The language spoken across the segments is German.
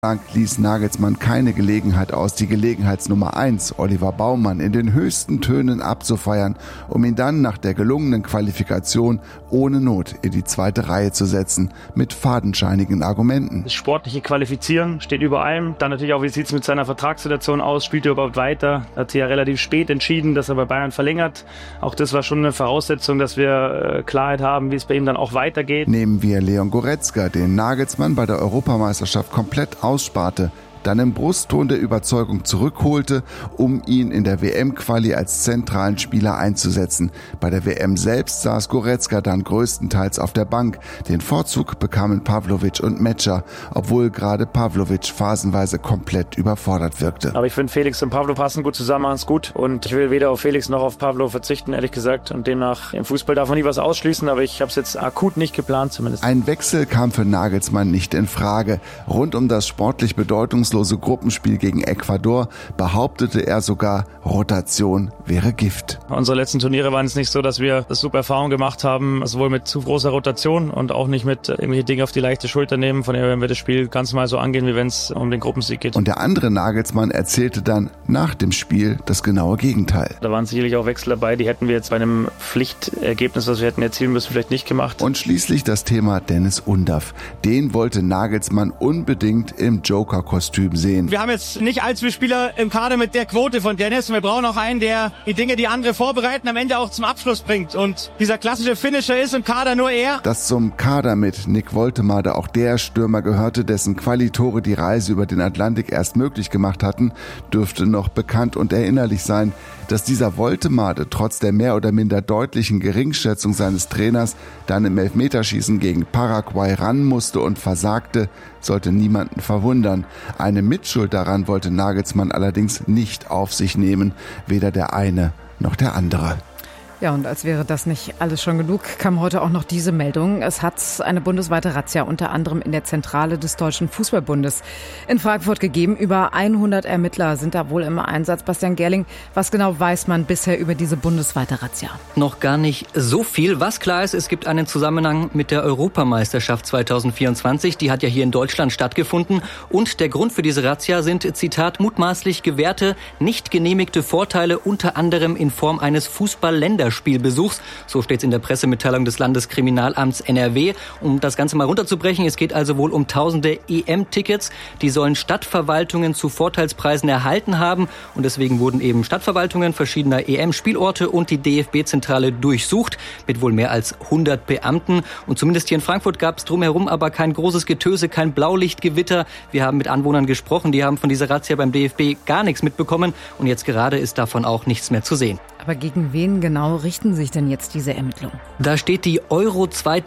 ließ Nagelsmann keine Gelegenheit aus, die Gelegenheitsnummer 1, Oliver Baumann, in den höchsten Tönen abzufeiern, um ihn dann nach der gelungenen Qualifikation ohne Not in die zweite Reihe zu setzen, mit fadenscheinigen Argumenten. Das sportliche Qualifizieren steht über allem. Dann natürlich auch, wie sieht es mit seiner Vertragssituation aus, spielt er überhaupt weiter? Hat sich ja relativ spät entschieden, dass er bei Bayern verlängert. Auch das war schon eine Voraussetzung, dass wir Klarheit haben, wie es bei ihm dann auch weitergeht. Nehmen wir Leon Goretzka, den Nagelsmann bei der Europameisterschaft komplett aussparte, dann im Brustton der Überzeugung zurückholte, um ihn in der WM-Quali als zentralen Spieler einzusetzen. Bei der WM selbst saß Goretzka dann größtenteils auf der Bank. Den Vorzug bekamen Pavlovic und Metscher, obwohl gerade Pavlovic phasenweise komplett überfordert wirkte. Aber ich finde, Felix und Pavlo passen gut zusammen, machen es gut. Und ich will weder auf Felix noch auf Pavlo verzichten, ehrlich gesagt. Und demnach, im Fußball darf man nie was ausschließen, aber ich habe es jetzt akut nicht geplant zumindest. Ein Wechsel kam für Nagelsmann nicht in Frage. Rund um das sportlich bedeutungslose Gruppenspiel gegen Ecuador behauptete er sogar, Rotation wäre Gift. Unsere letzten Turniere waren es nicht so, dass wir das super Erfahrung gemacht haben, sowohl mit zu großer Rotation und auch nicht mit irgendwelche Dinge auf die leichte Schulter nehmen. Von daher werden wir das Spiel ganz mal so angehen, wie wenn es um den Gruppensieg geht. Und der andere Nagelsmann erzählte dann nach dem Spiel das genaue Gegenteil. Da waren sicherlich auch Wechsel dabei, die hätten wir jetzt bei einem Pflichtergebnis, das wir hätten erzielen müssen, vielleicht nicht gemacht. Und schließlich das Thema Dennis Undaff. Den wollte Nagelsmann unbedingt im Joker-Kostüm sehen. Wir haben jetzt nicht allzu viele Spieler im Kader mit der Quote von Dennis. Wir brauchen auch einen, der die Dinge, die andere vorbereiten, am Ende auch zum Abschluss bringt. Und dieser klassische Finisher ist im Kader nur er. Dass zum Kader mit Nick Woltemade auch der Stürmer gehörte, dessen Qualitore die Reise über den Atlantik erst möglich gemacht hatten, dürfte noch bekannt und erinnerlich sein. Dass dieser Woltemade trotz der mehr oder minder deutlichen Geringschätzung seines Trainers dann im Elfmeterschießen gegen Paraguay ran musste und versagte, sollte niemanden verwundern. Eine Mitschuld daran wollte Nagelsmann allerdings nicht auf sich nehmen, weder der eine noch der andere. Ja, und als wäre das nicht alles schon genug, kam heute auch noch diese Meldung. Es hat eine bundesweite Razzia unter anderem in der Zentrale des Deutschen Fußballbundes in Frankfurt gegeben. Über 100 Ermittler sind da wohl im Einsatz. Bastian Gerling, was genau weiß man bisher über diese bundesweite Razzia? Noch gar nicht so viel. Was klar ist, es gibt einen Zusammenhang mit der Europameisterschaft 2024. Die hat ja hier in Deutschland stattgefunden. Und der Grund für diese Razzia sind, Zitat, mutmaßlich gewährte, nicht genehmigte Vorteile, unter anderem in Form eines Fußball-Länderspielbesuchs. So steht es in der Pressemitteilung des Landeskriminalamts NRW. Um das Ganze mal runterzubrechen, es geht also wohl um tausende EM-Tickets. Die sollen Stadtverwaltungen zu Vorteilspreisen erhalten haben. Und deswegen wurden eben Stadtverwaltungen verschiedener EM-Spielorte und die DFB-Zentrale durchsucht mit wohl mehr als 100 Beamten. Und zumindest hier in Frankfurt gab es drumherum aber kein großes Getöse, kein Blaulichtgewitter. Wir haben mit Anwohnern gesprochen, die haben von dieser Razzia beim DFB gar nichts mitbekommen. Und jetzt gerade ist davon auch nichts mehr zu sehen. Aber gegen wen genau richten sich denn jetzt diese Ermittlungen? Da steht die Euro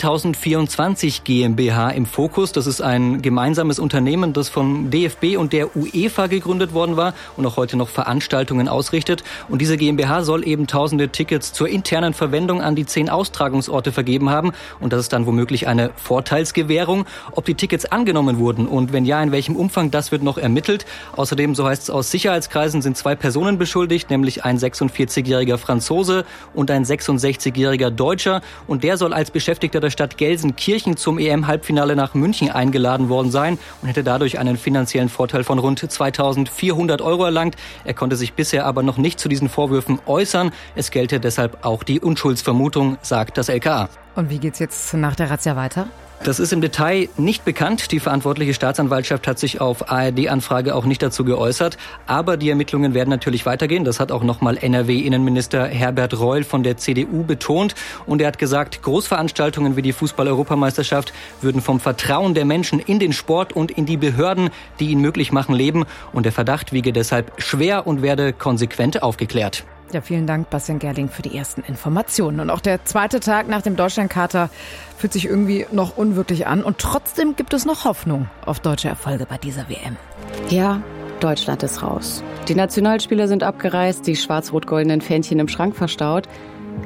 2024 GmbH im Fokus. Das ist ein gemeinsames Unternehmen, das vom DFB und der UEFA gegründet worden war und auch heute noch Veranstaltungen ausrichtet. Und diese GmbH soll eben tausende Tickets zur internen Verwendung an die 10 Austragungsorte vergeben haben. Und das ist dann womöglich eine Vorteilsgewährung. Ob die Tickets angenommen wurden und wenn ja, in welchem Umfang, das wird noch ermittelt. Außerdem, so heißt es aus Sicherheitskreisen, sind 2 Personen beschuldigt, nämlich ein 46-jähriger Franzose und ein 66-jähriger Deutscher. Und der soll als Beschäftigter der Stadt Gelsenkirchen zum EM-Halbfinale nach München eingeladen worden sein und hätte dadurch einen finanziellen Vorteil von rund 2.400 € erlangt. Er konnte sich bisher aber noch nicht zu diesen Vorwürfen äußern. Es gelte deshalb auch die Unschuldsvermutung, sagt das LKA. Und wie geht's jetzt nach der Razzia weiter? Das ist im Detail nicht bekannt. Die verantwortliche Staatsanwaltschaft hat sich auf ARD-Anfrage auch nicht dazu geäußert. Aber die Ermittlungen werden natürlich weitergehen. Das hat auch nochmal NRW-Innenminister Herbert Reul von der CDU betont. Und er hat gesagt, Großveranstaltungen wie die Fußball-Europameisterschaft würden vom Vertrauen der Menschen in den Sport und in die Behörden, die ihn möglich machen, leben. Und der Verdacht wiege deshalb schwer und werde konsequent aufgeklärt. Ja, vielen Dank, Bastian Gerling, für die ersten Informationen. Und auch der zweite Tag nach dem Deutschlandkater fühlt sich irgendwie noch unwirklich an. Und trotzdem gibt es noch Hoffnung auf deutsche Erfolge bei dieser WM. Ja, Deutschland ist raus. Die Nationalspieler sind abgereist, die schwarz-rot-goldenen Fähnchen im Schrank verstaut.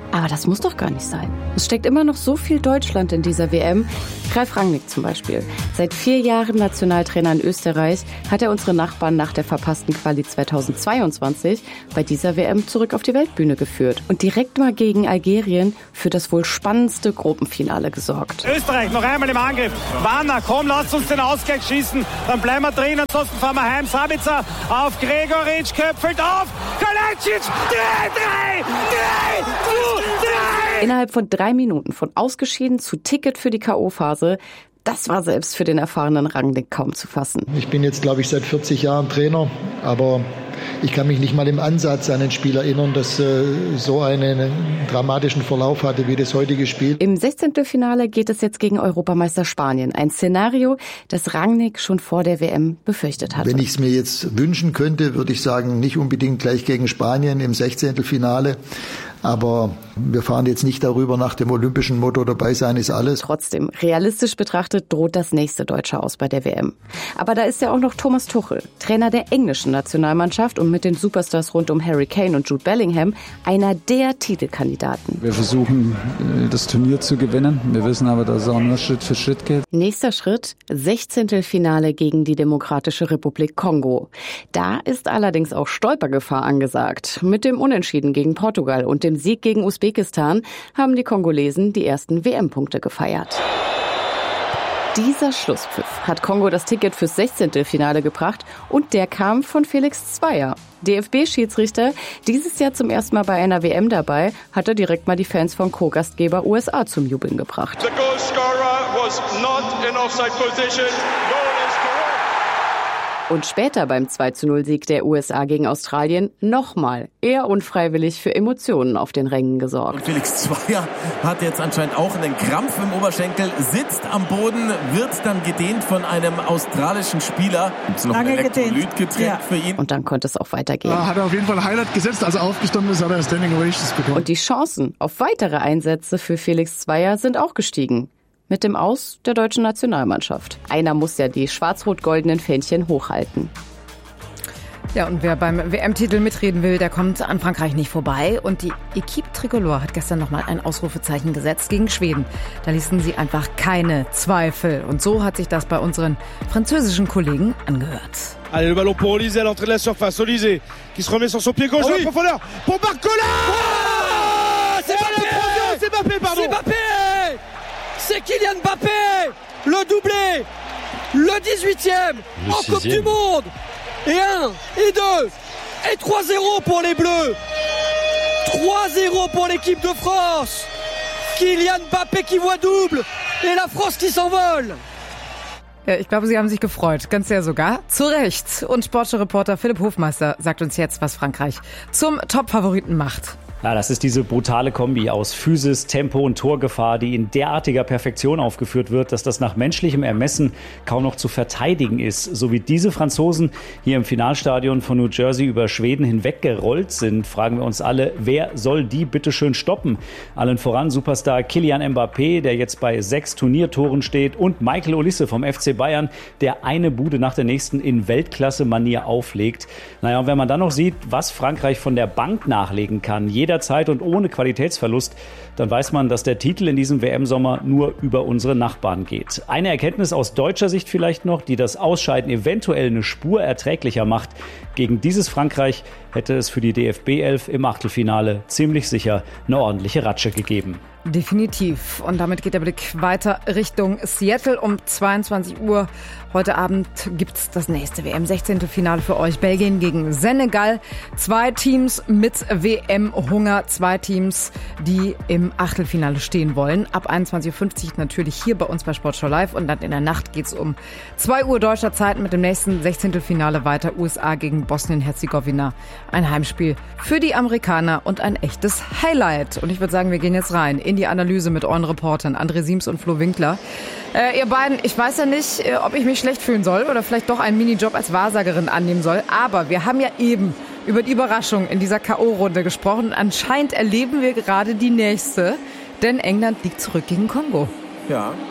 Aber das muss doch gar nicht sein. Es steckt immer noch so viel Deutschland in dieser WM. Ralf Rangnick zum Beispiel. Seit 4 Jahren Nationaltrainer in Österreich hat er unsere Nachbarn nach der verpassten Quali 2022 bei dieser WM zurück auf die Weltbühne geführt und direkt mal gegen Algerien für das wohl spannendste Gruppenfinale gesorgt. Österreich noch einmal im Angriff. Warner, komm, lasst uns den Ausgleich schießen. Dann bleiben wir drin, ansonsten fahren wir heim. Sabitzer auf Gregoritsch, köpfelt auf. Kalajdzic, 3. Innerhalb von 3 Minuten von ausgeschieden zu Ticket für die K.O.-Phase. Das war selbst für den erfahrenen Rangnick kaum zu fassen. Ich bin jetzt, glaube ich, seit 40 Jahren Trainer, aber ich kann mich nicht mal im Ansatz an ein Spiel erinnern, das so einen dramatischen Verlauf hatte wie das heutige Spiel. Im 16. Finale geht es jetzt gegen Europameister Spanien. Ein Szenario, das Rangnick schon vor der WM befürchtet hatte. Wenn ich es mir jetzt wünschen könnte, würde ich sagen, nicht unbedingt gleich gegen Spanien im 16. Finale. Aber wir fahren jetzt nicht darüber nach dem olympischen Motto, dabei sein ist alles. Trotzdem, realistisch betrachtet droht das nächste Deutsche aus bei der WM. Aber da ist ja auch noch Thomas Tuchel, Trainer der englischen Nationalmannschaft und mit den Superstars rund um Harry Kane und Jude Bellingham einer der Titelkandidaten. Wir versuchen, das Turnier zu gewinnen. Wir wissen aber, dass es auch nur Schritt für Schritt geht. Nächster Schritt, 16. Finale gegen die Demokratische Republik Kongo. Da ist allerdings auch Stolpergefahr angesagt. Mit dem Unentschieden gegen Portugal und dem Sieg gegen Usbekistan haben die Kongolesen die ersten WM-Punkte gefeiert. Dieser Schlusspfiff hat Kongo das Ticket fürs 16. Finale gebracht und der kam von Felix Zweier. DFB-Schiedsrichter, dieses Jahr zum ersten Mal bei einer WM dabei, hat er direkt mal die Fans von Co-Gastgeber USA zum Jubeln gebracht. The goal scorer was not in offside position. Und später beim 2:0-Sieg der USA gegen Australien nochmal eher unfreiwillig für Emotionen auf den Rängen gesorgt. Und Felix Zweier hat jetzt anscheinend auch einen Krampf im Oberschenkel, sitzt am Boden, wird dann gedehnt von einem australischen Spieler. Gibt's noch ein Elektrolytgetränk für ihn? Und dann konnte es auch weitergehen. Hat er auf jeden Fall ein Highlight gesetzt, als er aufgestanden ist, hat er Standing Ovations bekommen. Und die Chancen auf weitere Einsätze für Felix Zweier sind auch gestiegen. Mit dem Aus der deutschen Nationalmannschaft. Einer muss ja die schwarz-rot-goldenen Fähnchen hochhalten. Ja, und wer beim WM-Titel mitreden will, der kommt an Frankreich nicht vorbei. Und die Equipe Tricolore hat gestern nochmal ein Ausrufezeichen gesetzt gegen Schweden. Da ließen sie einfach keine Zweifel. Und so hat sich das bei unseren französischen Kollegen angehört. Allez, le ballon pour Olysée à l'entrée de la surface. Olysée qui se remet sur son pied gauche. Oui. En profondeur pour Barcola. C'est Mbappé, pardon. C'est Mbappé. C'est Kylian Mbappé. Le doublé. Le 18e en Coupe du Monde. Et 1, et 2, et 3-0 pour les Bleus. 3-0 pour l'équipe de France. Kylian Mbappé qui voit double. Et la France qui s'envole. Ja, ich glaube, Sie haben sich gefreut. Ganz sehr sogar. Zu Recht. Und Sportreporter Philipp Hofmeister sagt uns jetzt, was Frankreich zum Top-Favoriten macht. Ja, das ist diese brutale Kombi aus Physis, Tempo und Torgefahr, die in derartiger Perfektion aufgeführt wird, dass das nach menschlichem Ermessen kaum noch zu verteidigen ist. So wie diese Franzosen hier im Finalstadion von New Jersey über Schweden hinweggerollt sind, fragen wir uns alle, wer soll die bitte schön stoppen? Allen voran Superstar Kylian Mbappé, der jetzt bei 6 Turniertoren steht, und Michael Olise vom FC Bayern, der eine Bude nach der nächsten in Weltklasse-Manier auflegt. Naja, und wenn man dann noch sieht, was Frankreich von der Bank nachlegen kann, jederzeit und ohne Qualitätsverlust, dann weiß man, dass der Titel in diesem WM-Sommer nur über unsere Nachbarn geht. Eine Erkenntnis aus deutscher Sicht vielleicht noch, die das Ausscheiden eventuell eine Spur erträglicher macht. Gegen dieses Frankreich hätte es für die DFB-11 im Achtelfinale ziemlich sicher eine ordentliche Ratsche gegeben. Definitiv. Und damit geht der Blick weiter Richtung Seattle um 22 Uhr. Heute Abend gibt's das nächste WM-16. Für euch. Belgien gegen Senegal. 2 Teams mit WM-Hunger. 2 Teams, die im Achtelfinale stehen wollen. Ab 21.50 Uhr natürlich hier bei uns bei Sportschau Live. Und dann in der Nacht geht's um 2 Uhr deutscher Zeit mit dem nächsten 16. weiter. USA gegen Bosnien-Herzegowina. Ein Heimspiel für die Amerikaner und ein echtes Highlight. Und ich würde sagen, wir gehen jetzt rein in die Analyse mit euren Reportern André Siems und Flo Winkler. Ihr beiden, ich weiß ja nicht, ob ich mich schlecht fühlen soll oder vielleicht doch einen Minijob als Wahrsagerin annehmen soll, aber wir haben ja eben über die Überraschung in dieser K.O.-Runde gesprochen. Anscheinend erleben wir gerade die nächste, denn England liegt zurück gegen Kongo. Ja,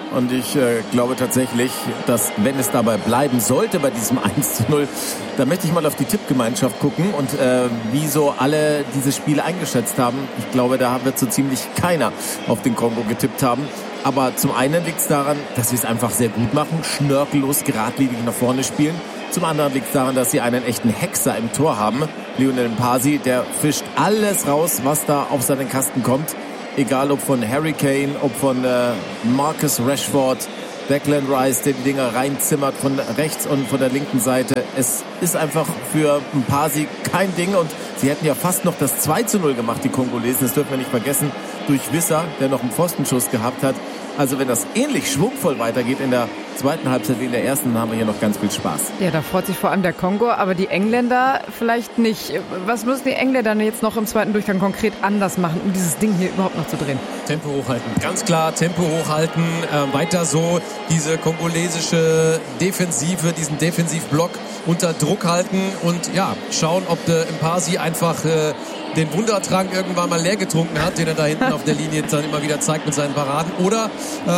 Und ich glaube tatsächlich, dass wenn es dabei bleiben sollte bei diesem 1:0, da möchte ich mal auf die Tippgemeinschaft gucken und wie so alle dieses Spiel eingeschätzt haben. Ich glaube, da wird so ziemlich keiner auf den Kongo getippt haben. Aber zum einen liegt es daran, dass sie es einfach sehr gut machen, schnörkellos, geradlinig nach vorne spielen. Zum anderen liegt es daran, dass sie einen echten Hexer im Tor haben. Lionel Mpasi, der fischt alles raus, was da auf seinen Kasten kommt. Egal ob von Harry Kane, ob von Marcus Rashford, Declan Rice, der die Dinger reinzimmert von rechts und von der linken Seite. Es ist einfach für Mpasi kein Ding und sie hätten ja fast noch das 2:0 gemacht, die Kongolesen. Das dürfen wir nicht vergessen, durch Wisser, der noch einen Pfostenschuss gehabt hat. Also wenn das ähnlich schwungvoll weitergeht in der zweiten Halbzeit wie in der ersten, dann haben wir hier noch ganz viel Spaß. Ja, da freut sich vor allem der Kongo, aber die Engländer vielleicht nicht. Was müssen die Engländer denn jetzt noch im zweiten Durchgang konkret anders machen, um dieses Ding hier überhaupt noch zu drehen? Tempo hochhalten, ganz klar, Tempo hochhalten, weiter so diese kongolesische Defensive, diesen Defensivblock unter Druck halten und ja, schauen, ob der Mpasi einfach den Wundertrank irgendwann mal leer getrunken hat, den er da hinten auf der Linie dann immer wieder zeigt mit seinen Paraden. Oder,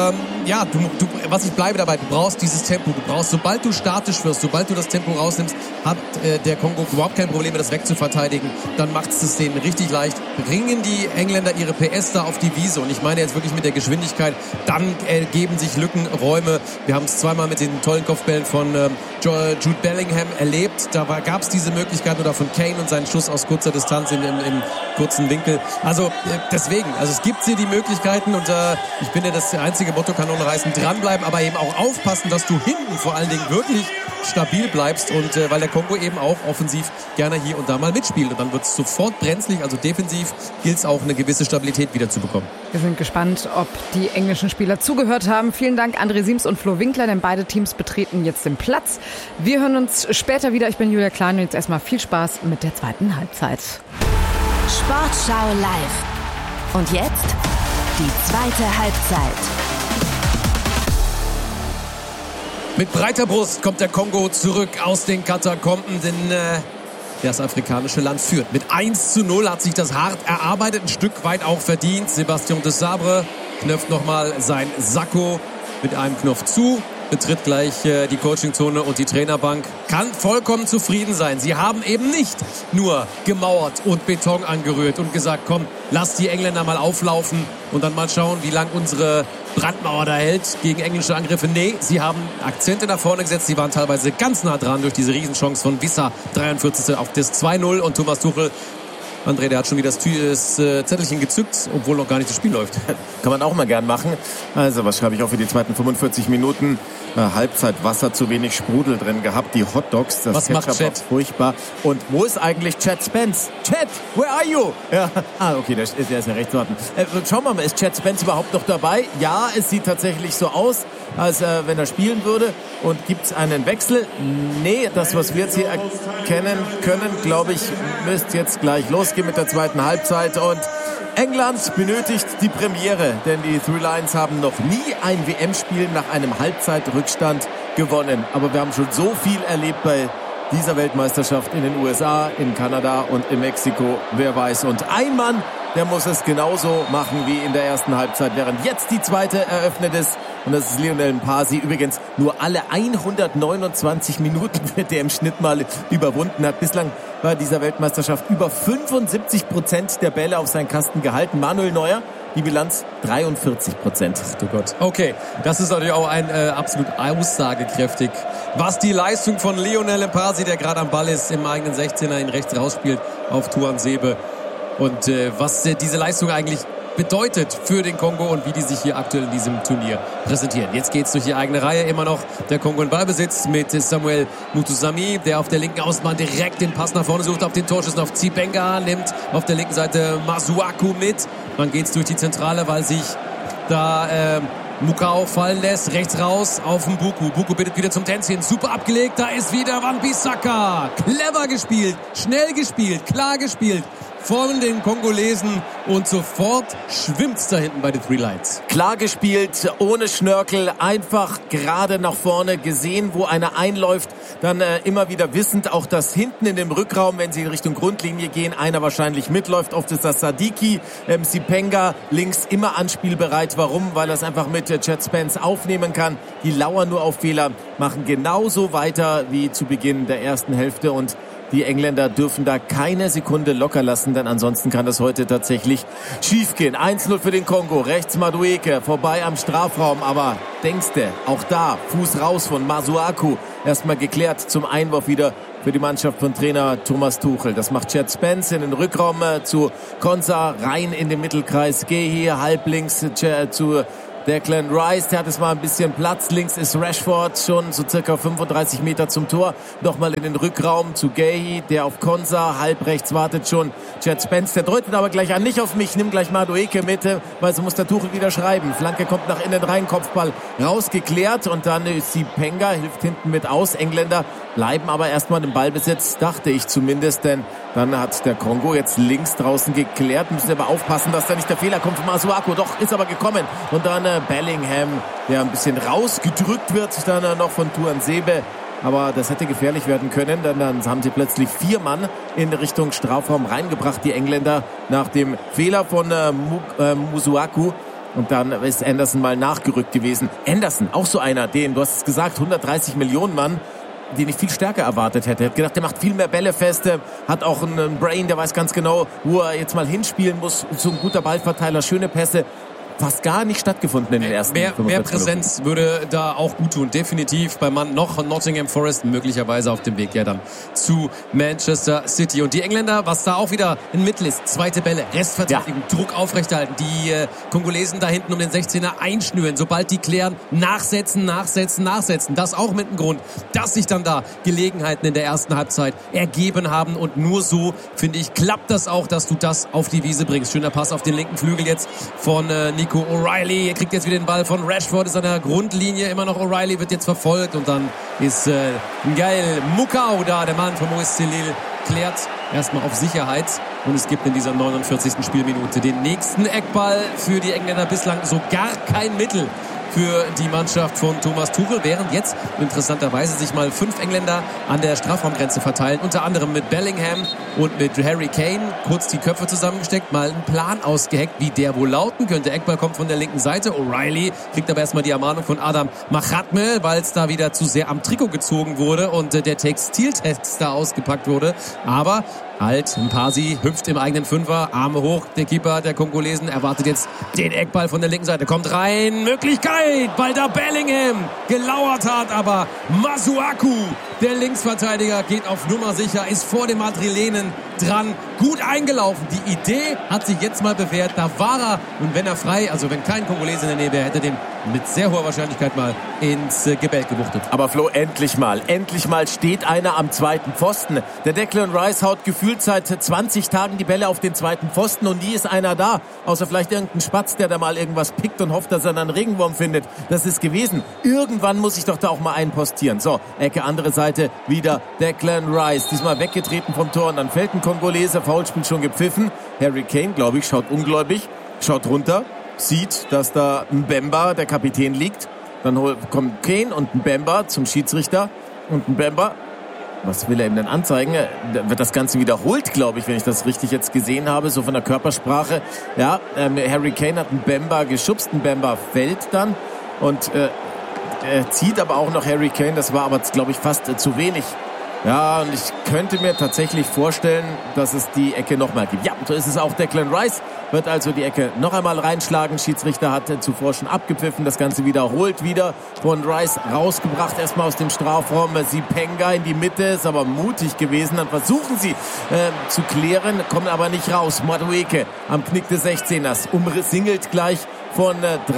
was ich bleibe dabei, du brauchst dieses Tempo. Du brauchst, sobald du statisch wirst, sobald du das Tempo rausnimmst, hat der Kongo überhaupt kein Problem, das wegzuverteidigen. Dann macht es denen richtig leicht. Bringen die Engländer ihre PS da auf die Wiese. Und ich meine jetzt wirklich mit der Geschwindigkeit. Dann ergeben sich Lücken, Räume. Wir haben es zweimal mit den tollen Kopfbällen von Jude Bellingham erlebt. Da gab es diese Möglichkeit, oder von Kane und seinen Schuss aus kurzer Distanz im kurzen Winkel. Also deswegen, es gibt hier die Möglichkeiten und ich finde, das einzige Motto Kanone reißen, dranbleiben, aber eben auch aufpassen, dass du hinten vor allen Dingen wirklich stabil bleibst und weil der Kongo eben auch offensiv gerne hier und da mal mitspielt und dann wird es sofort brenzlig, also defensiv gilt es auch eine gewisse Stabilität wieder zu bekommen. Wir sind gespannt, ob die englischen Spieler zugehört haben. Vielen Dank André Siems und Flo Winkler, denn beide Teams betreten jetzt den Platz. Wir hören uns später wieder. Ich bin Julia Klein und jetzt erstmal viel Spaß mit der zweiten Halbzeit. Sportschau live. Und jetzt die zweite Halbzeit. Mit breiter Brust kommt der Kongo zurück aus den Katakomben, denn das afrikanische Land führt. Mit 1:0 hat sich das hart erarbeitet, ein Stück weit auch verdient. Sébastien Desabre knöpft nochmal sein Sakko mit einem Knopf zu, betritt gleich die Coachingzone und die Trainerbank, kann vollkommen zufrieden sein. Sie haben eben nicht nur gemauert und Beton angerührt und gesagt, komm, lass die Engländer mal auflaufen und dann mal schauen, wie lang unsere Brandmauer da hält gegen englische Angriffe. Nee, sie haben Akzente nach vorne gesetzt. Sie waren teilweise ganz nah dran durch diese Riesenchance von Wisser, 43. auf das 2:0 und Thomas Tuchel, André, der hat schon wieder das Zettelchen gezückt, obwohl noch gar nicht das Spiel läuft. Kann man auch mal gern machen. Also, was schreibe ich auch für die zweiten 45 Minuten? Halbzeit Wasser, zu wenig Sprudel drin gehabt. Die Hotdogs, das was macht Chat? Furchtbar. Und wo ist eigentlich Chad Spence? Chad, where are you? Ja. Okay, der ist ja rechts warten. Schauen wir mal, ist Chad Spence überhaupt noch dabei? Ja, es sieht tatsächlich so aus, als wenn er spielen würde. Und gibt es einen Wechsel? Nee, das, was wir jetzt hier erkennen können, glaube ich, müsste jetzt gleich losgehen mit der zweiten Halbzeit. Und England benötigt die Premiere, denn die Three Lions haben noch nie ein WM-Spiel nach einem Halbzeitrückstand gewonnen. Aber wir haben schon so viel erlebt bei dieser Weltmeisterschaft in den USA, in Kanada und in Mexiko. Wer weiß. Und ein Mann, der muss es genauso machen wie in der ersten Halbzeit, während jetzt die zweite eröffnet ist. Und das ist Lionel Mpasi. Übrigens nur alle 129 Minuten wird er im Schnitt mal überwunden hat. Bislang bei dieser Weltmeisterschaft über 75% der Bälle auf seinen Kasten gehalten. Manuel Neuer, die Bilanz 43%. Ach du Gott. Okay, das ist natürlich auch absolut aussagekräftig. Was die Leistung von Lionel Mpasi, der gerade am Ball ist, im eigenen 16er, ihn rechts rausspielt auf Touan Sebe. Und was diese Leistung eigentlich bedeutet für den Kongo und wie die sich hier aktuell in diesem Turnier präsentieren. Jetzt geht's durch die eigene Reihe, immer noch der Kongo in Ballbesitz mit Samuel Mutusami, der auf der linken Außenbahn direkt den Pass nach vorne sucht, auf den Torschüssen auf Zibenga, nimmt auf der linken Seite Masuaku mit. Dann geht's durch die Zentrale, weil sich da Mukau fallen lässt, rechts raus auf den Buku. Buku bittet wieder zum Tänzchen, super abgelegt, da ist wieder Wan-Bissaka. Clever gespielt, schnell gespielt, klar gespielt von den Kongolesen und sofort schwimmt's da hinten bei den Three Lions. Klar gespielt, ohne Schnörkel, einfach gerade nach vorne gesehen, wo einer einläuft, dann immer wieder wissend, auch dass hinten in dem Rückraum, wenn sie in Richtung Grundlinie gehen, einer wahrscheinlich mitläuft. Oft ist das Sadiki, Sipenga links immer anspielbereit. Warum? Weil er es einfach mit Chad Spence aufnehmen kann. Die lauern nur auf Fehler, machen genauso weiter wie zu Beginn der ersten Hälfte und die Engländer dürfen da keine Sekunde locker lassen, denn ansonsten kann das heute tatsächlich schiefgehen. 1-0 für den Kongo. Rechts Madueke, vorbei am Strafraum. Aber denkste, auch da, Fuß raus von Masuaku. Erstmal geklärt zum Einwurf wieder für die Mannschaft von Trainer Thomas Tuchel. Das macht Chad Spence in den Rückraum zu Konsa, rein in den Mittelkreis. Gehi halblinks zu Declan Rice, der hat es mal ein bisschen Platz. Links ist Rashford, schon so circa 35 Meter zum Tor. Nochmal in den Rückraum zu Gehi, der auf Konsa. Halb rechts wartet schon Chad Spence. Der deutet aber gleich an, nicht auf mich. Nimm gleich Madueke mit, weil so muss der Tuchel wieder schreiben. Flanke kommt nach innen rein, Kopfball rausgeklärt. Und dann Sipenga hilft hinten mit aus. Engländer bleiben aber erstmal im Ballbesitz, dachte ich zumindest. Denn dann hat der Kongo jetzt links draußen geklärt. Müssen aber aufpassen, dass da nicht der Fehler kommt von Masuaku. Doch, ist aber gekommen. Und dann Bellingham, der ein bisschen rausgedrückt wird, dann noch von Tuanzebe. Aber das hätte gefährlich werden können, denn dann haben sie plötzlich 4 Mann in Richtung Strafraum reingebracht, die Engländer, nach dem Fehler von Masuaku. Und dann ist Anderson mal nachgerückt gewesen. Anderson, auch so einer, den, du hast es gesagt, 130 Millionen Mann, den ich viel stärker erwartet hätte. Ich hätte gedacht, der macht viel mehr Bälle fest, hat auch einen Brain, der weiß ganz genau, wo er jetzt mal hinspielen muss. So ein guter Ballverteiler, schöne Pässe. Fast gar nicht stattgefunden in den ersten mehr Präsenz würde da auch gut tun. Definitiv beim Mann noch Nottingham Forest, möglicherweise auf dem Weg ja dann zu Manchester City. Und die Engländer, was da auch wieder in Mittel ist, zweite Bälle, Restverteidigung, ja. Druck aufrechterhalten. Die Kongolesen da hinten um den 16er einschnüren. Sobald die klären, nachsetzen. Das auch mit dem Grund, dass sich dann da Gelegenheiten in der ersten Halbzeit ergeben haben. Und nur so, finde ich, klappt das auch, dass du das auf die Wiese bringst. Schöner Pass auf den linken Flügel jetzt von Nico O'Reilly, er kriegt jetzt wieder den Ball von Rashford, ist an der Grundlinie, immer noch O'Reilly, wird jetzt verfolgt und dann ist Gael Mukau da, der Mann von Moïse Celil, klärt erstmal auf Sicherheit und es gibt in dieser 49. Spielminute den nächsten Eckball für die Engländer, bislang so gar kein Mittel für die Mannschaft von Thomas Tuchel, während jetzt interessanterweise sich mal 5 Engländer an der Strafraumgrenze verteilen, unter anderem mit Bellingham und mit Harry Kane, kurz die Köpfe zusammengesteckt, mal einen Plan ausgeheckt, wie der wohl lauten könnte. Eckball kommt von der linken Seite, O'Reilly kriegt aber erstmal die Ermahnung von Adam Machatme, weil es da wieder zu sehr am Trikot gezogen wurde und der Textiltext da ausgepackt wurde, aber halt, Mpasi hüpft im eigenen Fünfer, Arme hoch, der Keeper der Kongolesen erwartet jetzt den Eckball von der linken Seite, kommt rein, Möglichkeit, weil da Bellingham gelauert hat, aber Masuaku, der Linksverteidiger, geht auf Nummer sicher, ist vor dem Madrilenen dran, gut eingelaufen, die Idee hat sich jetzt mal bewährt, da war er und wenn er frei, also wenn kein Kongolese in der Nähe wäre, hätte den mit sehr hoher Wahrscheinlichkeit mal ins Gebälk gewuchtet. Aber Flo, endlich mal steht einer am zweiten Pfosten. Der Declan Rice haut gefühlt seit 20 Tagen die Bälle auf den zweiten Pfosten und nie ist einer da. Außer vielleicht irgendein Spatz, der da mal irgendwas pickt und hofft, dass er dann einen Regenwurm findet. Das ist gewesen. Irgendwann muss ich doch da auch mal einen postieren. So, Ecke, andere Seite, wieder Declan Rice. Diesmal weggetreten vom Tor und dann fällt ein Kongolese. Foulspiel schon gepfiffen. Harry Kane, glaube ich, schaut ungläubig, schaut runter, sieht, dass da Mbemba, der Kapitän, liegt. Dann kommt Kane und Mbemba zum Schiedsrichter. Und Mbemba, was will er ihm denn anzeigen? Da wird das Ganze wiederholt, glaube ich, wenn ich das richtig jetzt gesehen habe, so von der Körpersprache. Ja, Harry Kane hat Mbemba geschubst, Mbemba fällt dann und er zieht aber auch noch Harry Kane. Das war aber, glaube ich, fast zu wenig. Ja, und ich könnte mir tatsächlich vorstellen, dass es die Ecke nochmal gibt. Ja, so ist es auch. Declan Rice wird also die Ecke noch einmal reinschlagen. Schiedsrichter hat zuvor schon abgepfiffen. Das Ganze wiederholt wieder von Rice rausgebracht. Erstmal aus dem Strafraum. Sipenga in die Mitte, ist aber mutig gewesen. Dann versuchen sie zu klären, kommen aber nicht raus. Madueke am Knick des 16ers umsingelt gleich von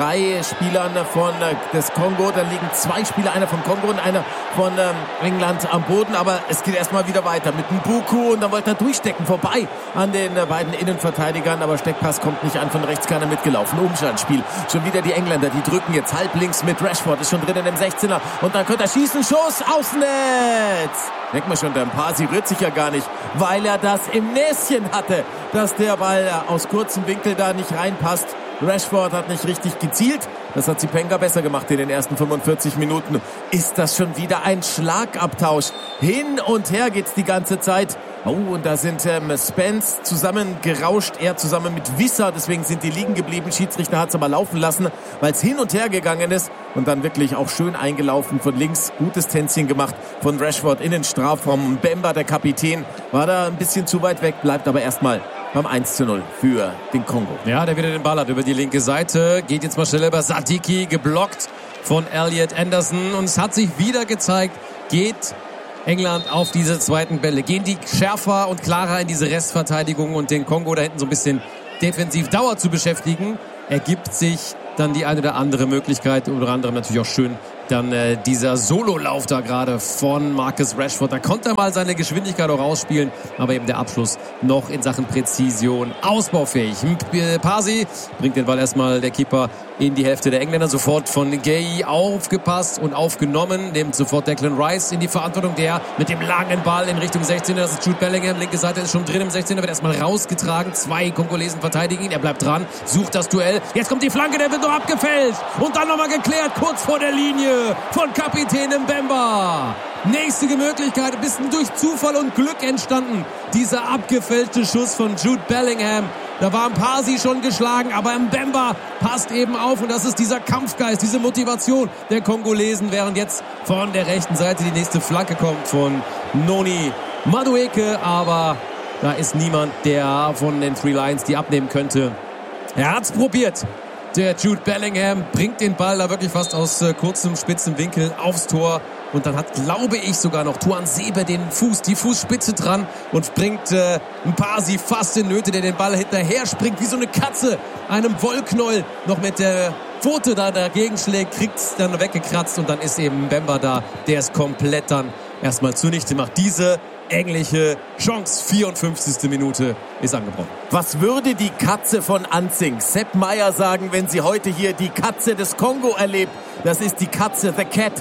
3 Spielern des Kongo. Da liegen 2 Spieler, einer von Kongo und einer von England am Boden. Aber es geht erstmal wieder weiter mit Mbuku und dann wollte er durchstecken, vorbei an den beiden Innenverteidigern. Aber Steckpass kommt nicht an, von rechts keiner mitgelaufen. Umschaltspiel. Schon wieder die Engländer, die drücken jetzt halb links mit Rashford. Ist schon drin in dem 16er. Und dann könnte er schießen. Schuss aufs Netz. Denkt man schon, der Mpasi rührt sich ja gar nicht, weil er das im Näschen hatte, dass der Ball aus kurzem Winkel da nicht reinpasst. Rashford hat nicht richtig gezielt. Das hat Zipenga besser gemacht in den ersten 45 Minuten. Ist das schon wieder ein Schlagabtausch? Hin und her geht's die ganze Zeit. Oh, und da sind Spence zusammengerauscht, er zusammen mit Wisser. Deswegen sind die liegen geblieben. Schiedsrichter hat's aber laufen lassen, weil es hin und her gegangen ist. Und dann wirklich auch schön eingelaufen von links. Gutes Tänzchen gemacht von Rashford in den Strafraum. Mbemba, der Kapitän, war da ein bisschen zu weit weg, bleibt aber erstmal beim 1:0 für den Kongo. Ja, der wieder den Ball hat über die linke Seite. Geht jetzt mal schnell über Sadiki, geblockt von Elliot Anderson. Und es hat sich wieder gezeigt, geht England auf diese zweiten Bälle. Gehen die schärfer und klarer in diese Restverteidigung und den Kongo da hinten so ein bisschen defensiv Dauer zu beschäftigen, ergibt sich dann die eine oder andere Möglichkeit. Unter anderem natürlich auch schön dann dieser Sololauf da gerade von Marcus Rashford. Da konnte er mal seine Geschwindigkeit auch rausspielen, aber eben der Abschluss noch in Sachen Präzision ausbaufähig. Pasi bringt den Ball erstmal, der Keeper, in die Hälfte der Engländer. Sofort von Gay aufgepasst und aufgenommen. Nimmt sofort Declan Rice in die Verantwortung. Der mit dem langen Ball in Richtung 16er. Das ist Jude Bellingham. Linke Seite ist schon drin im 16er. Wird erstmal rausgetragen. 2 Kongolesen verteidigen ihn. Er bleibt dran. Sucht das Duell. Jetzt kommt die Flanke. Der wird noch abgefälscht. Und dann nochmal geklärt. Kurz vor der Linie von Kapitän Mbemba. Nächste Möglichkeit. Ein bisschen durch Zufall und Glück entstanden. Dieser abgefälschte Schuss von Jude Bellingham. Da war Mpasi schon geschlagen, aber Mbemba passt eben auf. Und das ist dieser Kampfgeist, diese Motivation der Kongolesen, während jetzt von der rechten Seite die nächste Flanke kommt von Noni Madueke. Aber da ist niemand, der von den Three Lions die abnehmen könnte. Er hat's probiert. Der Jude Bellingham bringt den Ball da wirklich fast aus kurzem, spitzen Winkel aufs Tor. Und dann hat, glaube ich, sogar noch Tuanzebe die Fußspitze dran und bringt Mpasi fast in Nöte, der den Ball hinterher springt, wie so eine Katze einem Wollknäuel noch mit der Pfote da dagegen schlägt, kriegt's dann weggekratzt und dann ist eben Mbemba da, der es komplett dann erstmal zunichte macht. Diese englische Chance, 54. Minute, ist angebrochen. Was würde die Katze von Anzing, Sepp Maier, sagen, wenn sie heute hier die Katze des Kongo erlebt? Das ist die Katze, The Cat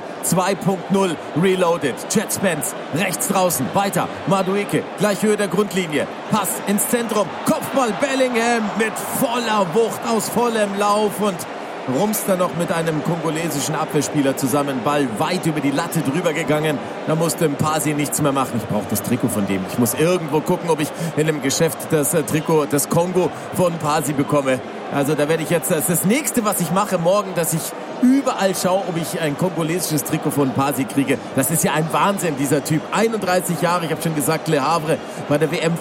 2.0 Reloaded. Chad Spence, rechts draußen, weiter, Madueke, gleich Höhe der Grundlinie. Pass ins Zentrum, Kopfball Bellingham mit voller Wucht aus vollem Lauf und rumst dann noch mit einem kongolesischen Abwehrspieler zusammen. Ball weit über die Latte drüber gegangen. Da musste Mpasi nichts mehr machen. Ich brauche das Trikot von dem. Ich muss irgendwo gucken, ob ich in einem Geschäft das Trikot des Kongo von Mpasi bekomme. Also da werde ich jetzt, das ist das Nächste, was ich mache morgen, dass ich überall schaue, ob ich ein kongolesisches Trikot von Mpasi kriege. Das ist ja ein Wahnsinn, dieser Typ. 31 Jahre, ich habe schon gesagt, Le Havre bei der WM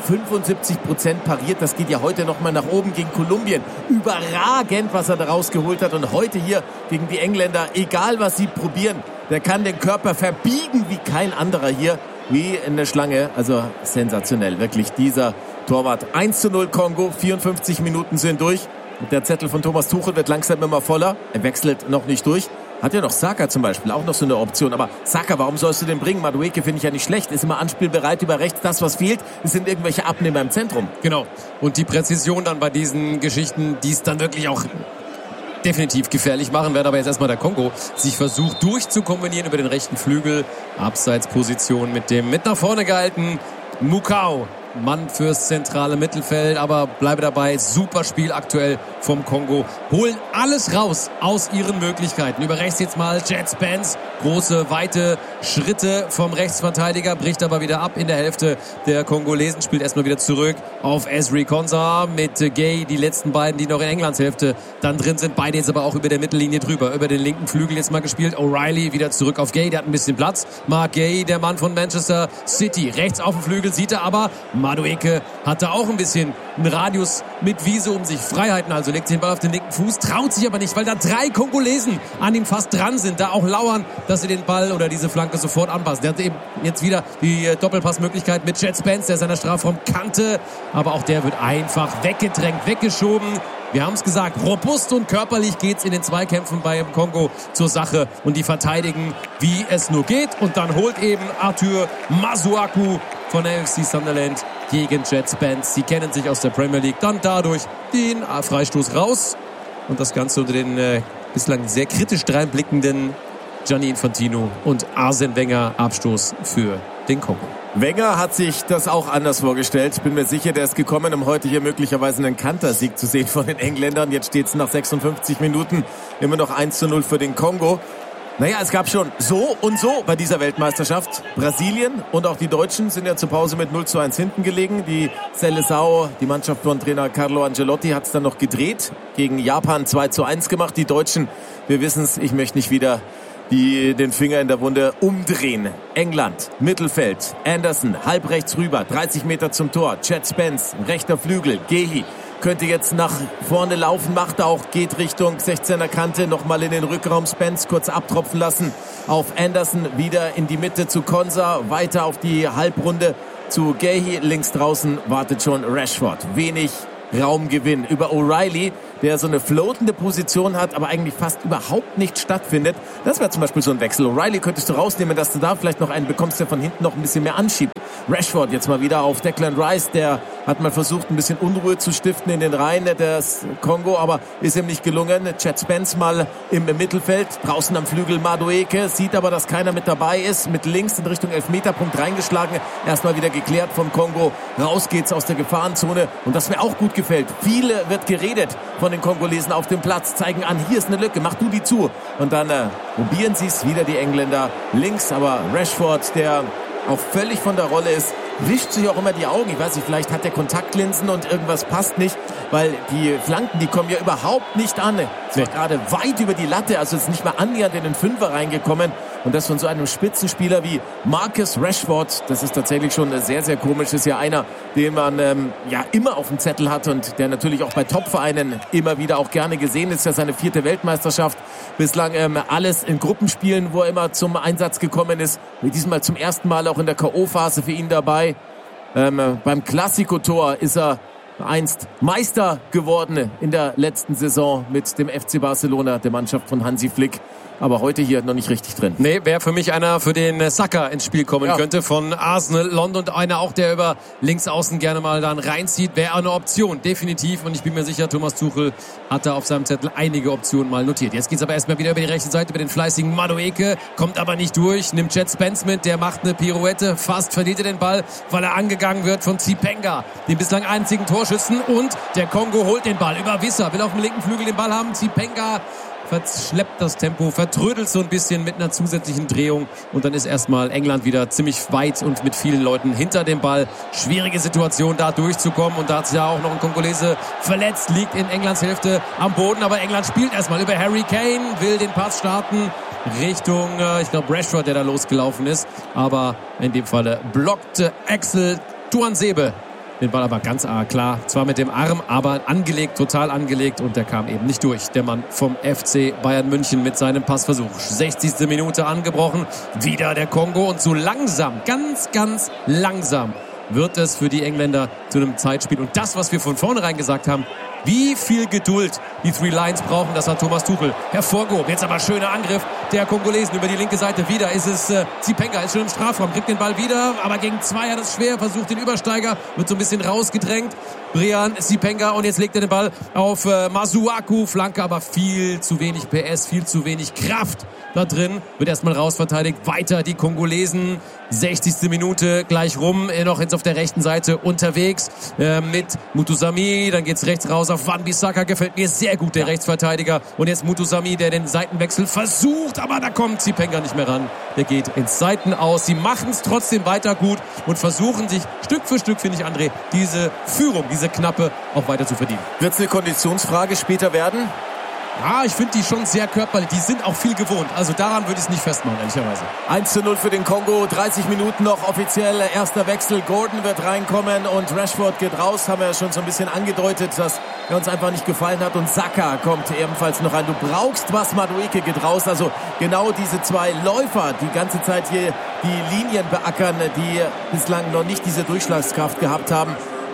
75% pariert. Das geht ja heute nochmal nach oben gegen Kolumbien. Überragend, was er da rausgeholt hat. Und heute hier gegen die Engländer, egal was sie probieren, der kann den Körper verbiegen wie kein anderer hier, wie in der Schlange. Also sensationell, wirklich dieser Torwart. 1:0 Kongo, 54 Minuten sind durch. Der Zettel von Thomas Tuchel wird langsam immer voller. Er wechselt noch nicht durch. Hat ja noch Saka zum Beispiel, auch noch so eine Option. Aber Saka, warum sollst du den bringen? Madueke finde ich ja nicht schlecht. Ist immer anspielbereit über rechts. Das, was fehlt, sind irgendwelche Abnehmer im Zentrum. Genau. Und die Präzision dann bei diesen Geschichten, die es dann wirklich auch definitiv gefährlich machen werden. Aber jetzt erstmal der Kongo sich versucht durchzukombinieren über den rechten Flügel. Abseitsposition mit dem mit nach vorne gehalten Mukau. Mann fürs zentrale Mittelfeld, aber bleibe dabei, super Spiel aktuell vom Kongo. Holen alles raus aus ihren Möglichkeiten. Über rechts jetzt mal Chad Spence. Große, weite Schritte vom Rechtsverteidiger, bricht aber wieder ab in der Hälfte der Kongolesen, spielt erstmal wieder zurück auf Ezri Konsa mit Gay, die letzten beiden, die noch in Englands Hälfte dann drin sind. Beide jetzt aber auch über der Mittellinie drüber, über den linken Flügel jetzt mal gespielt. O'Reilly wieder zurück auf Gay, der hat ein bisschen Platz. Mark Gay, der Mann von Manchester City, rechts auf dem Flügel, sieht er aber, Madueke hat da auch ein bisschen einen Radius mit Wiese um sich. Freiheiten also, legt den Ball auf den linken Fuß, traut sich aber nicht, weil da 3 Kongolesen an ihm fast dran sind, da auch lauern, dass sie den Ball oder diese Flanke sofort anpassen. Der hat eben jetzt wieder die Doppelpassmöglichkeit mit Chad Spence, der seiner Strafraumkante, aber auch der wird einfach weggedrängt, weggeschoben. Wir haben es gesagt, robust und körperlich geht's in den Zweikämpfen beim Kongo zur Sache und die verteidigen, wie es nur geht. Und dann holt eben Arthur Masuaku von der FC Sunderland gegen Jet Spence. Sie kennen sich aus der Premier League. Dann dadurch den Freistoß raus. Und das Ganze unter den bislang sehr kritisch dreinblickenden Gianni Infantino und Arsene Wenger. Abstoß für den Kongo. Wenger hat sich das auch anders vorgestellt. Ich bin mir sicher, der ist gekommen, um heute hier möglicherweise einen Kantersieg zu sehen von den Engländern. Jetzt steht es nach 56 Minuten immer noch 1:0 für den Kongo. Naja, es gab schon so und so bei dieser Weltmeisterschaft. Brasilien und auch die Deutschen sind ja zur Pause mit 0:1 hinten gelegen. Die Seleção, die Mannschaft von Trainer Carlo Ancelotti, hat es dann noch gedreht. Gegen Japan 2:1 gemacht. Die Deutschen, wir wissen es, ich möchte nicht wieder den Finger in der Wunde umdrehen. England, Mittelfeld, Anderson, halb rechts rüber, 30 Meter zum Tor. Jet Spence, rechter Flügel, Gehi könnte jetzt nach vorne laufen, macht auch, geht Richtung 16er Kante, nochmal in den Rückraum, Spence kurz abtropfen lassen auf Anderson, wieder in die Mitte zu Konsa, weiter auf die Halbrunde zu Gehi, links draußen wartet schon Rashford. Wenig Raumgewinn über O'Reilly, der so eine floatende Position hat, aber eigentlich fast überhaupt nicht stattfindet. Das wäre zum Beispiel so ein Wechsel. O'Reilly könntest du rausnehmen, dass du da vielleicht noch einen bekommst, der von hinten noch ein bisschen mehr anschiebt. Rashford jetzt mal wieder auf Declan Rice, der hat mal versucht, ein bisschen Unruhe zu stiften in den Reihen des Kongo, aber ist ihm nicht gelungen. Jet Spence mal im Mittelfeld, draußen am Flügel Madueke, sieht aber, dass keiner mit dabei ist, mit links in Richtung Elfmeterpunkt reingeschlagen, erstmal wieder geklärt vom Kongo, raus geht's aus der Gefahrenzone und das mir auch gut gefällt. Viele wird geredet von den Kongolesen auf dem Platz, zeigen an, hier ist eine Lücke, mach du die zu und dann probieren sie es wieder, die Engländer links, aber Rashford, der auch völlig von der Rolle ist, wischt sich auch immer die Augen. Ich weiß nicht, vielleicht hat er Kontaktlinsen und irgendwas passt nicht, weil die Flanken, die kommen ja überhaupt nicht an. Es war gerade weit über die Latte, also ist nicht mal annähernd in den Fünfer reingekommen. Und das von so einem Spitzenspieler wie Marcus Rashford, das ist tatsächlich schon sehr, sehr komisch. Ist ja einer, den man immer auf dem Zettel hat und der natürlich auch bei Topvereinen immer wieder auch gerne gesehen ist. Ja, seine 4. Weltmeisterschaft. Bislang alles in Gruppenspielen, wo er immer zum Einsatz gekommen ist. Mit diesem Mal zum ersten Mal auch in der K.O.-Phase für ihn dabei. Beim Classico-Tor ist er einst Meister geworden in der letzten Saison mit dem FC Barcelona, der Mannschaft von Hansi Flick. Aber heute hier noch nicht richtig drin. Nee, wäre für mich einer, für den Saka ins Spiel kommen könnte von Arsenal London. Und einer auch, der über links außen gerne mal dann reinzieht, wäre eine Option, definitiv. Und ich bin mir sicher, Thomas Tuchel hat da auf seinem Zettel einige Optionen mal notiert. Jetzt geht's aber erstmal wieder über die rechte Seite, über den fleißigen Madueke. Kommt aber nicht durch, nimmt Jet Spence mit, der macht eine Pirouette. Fast verliert er den Ball, weil er angegangen wird von Zipenga, dem bislang einzigen Torschützen. Und der Kongo holt den Ball über Wissa, will auf dem linken Flügel den Ball haben. Zipenga verschleppt das Tempo, vertrödelt so ein bisschen mit einer zusätzlichen Drehung und dann ist erstmal England wieder ziemlich weit und mit vielen Leuten hinter dem Ball. Schwierige Situation, da durchzukommen und da hat sich ja auch noch ein Kongolese verletzt, liegt in Englands Hälfte am Boden, aber England spielt erstmal über Harry Kane, will den Pass starten Richtung, ich glaube Rashford, der da losgelaufen ist, aber in dem Falle blockte Axel Tuanzebe den Ball aber ganz klar, zwar mit dem Arm, aber angelegt, total angelegt und der kam eben nicht durch. Der Mann vom FC Bayern München mit seinem Passversuch. 60. Minute angebrochen, wieder der Kongo und so langsam, ganz, ganz langsam wird es für die Engländer zu einem Zeitspiel. Und das, was wir von vornherein gesagt haben, wie viel Geduld die Three Lions brauchen, das hat Thomas Tuchel hervorgehoben. Jetzt aber schöner Angriff der Kongolesen über die linke Seite. Wieder ist es Zipenga, ist schon im Strafraum, kriegt den Ball wieder, aber gegen 2 hat es schwer, versucht den Übersteiger, wird so ein bisschen rausgedrängt. Brian Zipenga und jetzt legt er den Ball auf Masuaku, Flanke, aber viel zu wenig PS, viel zu wenig Kraft da drin. Wird erstmal rausverteidigt, weiter die Kongolesen. 60. Minute gleich rum, noch jetzt auf der rechten Seite unterwegs mit Mutusami, dann geht's rechts raus auf Wan-Bissaka, gefällt mir sehr gut, der Rechtsverteidiger. Und jetzt Mutusami, der den Seitenwechsel versucht, aber da kommt Zipenga nicht mehr ran. Der geht ins Seiten aus. Sie machen es trotzdem weiter gut und versuchen sich Stück für Stück, finde ich, André, diese Führung, diese knappe auch weiter zu verdienen. Wird es eine Konditionsfrage später werden? Ja, ich finde die schon sehr körperlich. Die sind auch viel gewohnt. Also daran würde ich es nicht festmachen, ehrlicherweise. 1:0 für den Kongo. 30 Minuten noch offiziell. Erster Wechsel. Gordon wird reinkommen und Rashford geht raus. Haben wir ja schon so ein bisschen angedeutet, dass er uns einfach nicht gefallen hat. Und Saka kommt ebenfalls noch rein. Du brauchst was. Madueke geht raus. Also genau diese 2 Läufer, die ganze Zeit hier die Linien beackern, die bislang noch nicht diese Durchschlagskraft gehabt haben.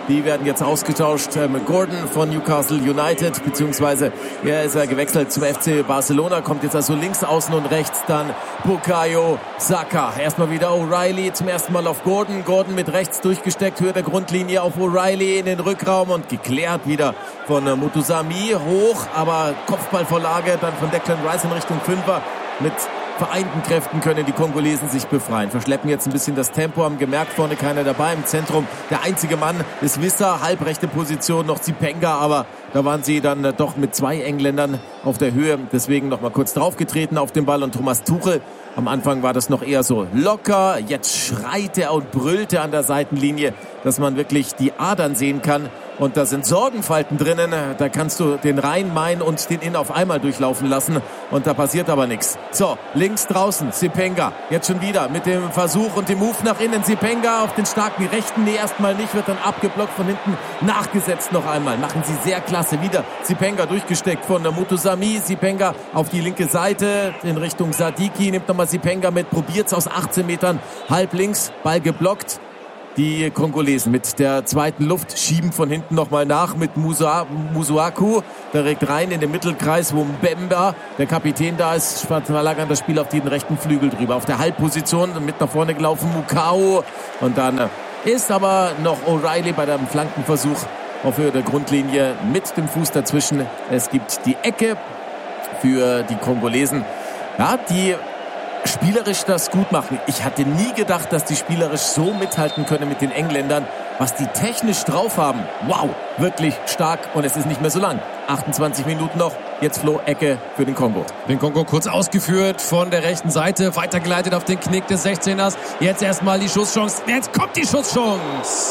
Die werden jetzt ausgetauscht. Gordon von Newcastle United, beziehungsweise er ist gewechselt zum FC Barcelona, kommt jetzt also links außen und rechts dann Bukayo Saka. Erstmal wieder O'Reilly, zum ersten Mal auf Gordon. Gordon mit rechts durchgesteckt, Höhe der Grundlinie auf O'Reilly in den Rückraum und geklärt wieder von Mutusami hoch, aber Kopfballvorlage dann von Declan Rice in Richtung Fünfer. Mit vereinten Kräften können die Kongolesen sich befreien. Verschleppen jetzt ein bisschen das Tempo, haben gemerkt, vorne keiner dabei. Im Zentrum der einzige Mann ist Wissa, halbrechte Position, noch Zipenga, aber da waren sie dann doch mit 2 Engländern auf der Höhe. Deswegen noch mal kurz draufgetreten auf den Ball und Thomas Tuchel. Am Anfang war das noch eher so locker. Jetzt schreit er und brüllt er an der Seitenlinie, dass man wirklich die Adern sehen kann. Und da sind Sorgenfalten drinnen. Da kannst du den Rhein, Main und den Inn auf einmal durchlaufen lassen. Und da passiert aber nichts. So, links draußen, Zipenga. Jetzt schon wieder mit dem Versuch und dem Move nach innen. Zipenga auf den starken Rechten. Nee, erstmal nicht. Wird dann abgeblockt von hinten. Nachgesetzt noch einmal. Machen sie sehr klasse. Wieder Zipenga durchgesteckt von Mutusami. Zipenga auf die linke Seite in Richtung Sadiki. Nimmt nochmal Zipenga mit. Probiert's aus 18 Metern. Halb links. Ball geblockt. Die Kongolesen mit der zweiten Luft schieben von hinten nochmal nach mit Musuaku direkt rein in den Mittelkreis, wo Mbemba, der Kapitän, da ist, verlagern das Spiel auf den rechten Flügel drüber. Auf der Halbposition mit nach vorne gelaufen Mukau und dann ist aber noch O'Reilly bei dem Flankenversuch auf Höhe der Grundlinie mit dem Fuß dazwischen. Es gibt die Ecke für die Kongolesen. Ja, die spielerisch das gut machen. Ich hatte nie gedacht, dass die spielerisch so mithalten können mit den Engländern. Was die technisch drauf haben, wow, wirklich stark und es ist nicht mehr so lang. 28 Minuten noch, jetzt Flo, Ecke für den Kongo. Den Kongo kurz ausgeführt von der rechten Seite, weitergeleitet auf den Knick des 16ers. Jetzt erstmal die Schusschance, jetzt kommt die Schusschance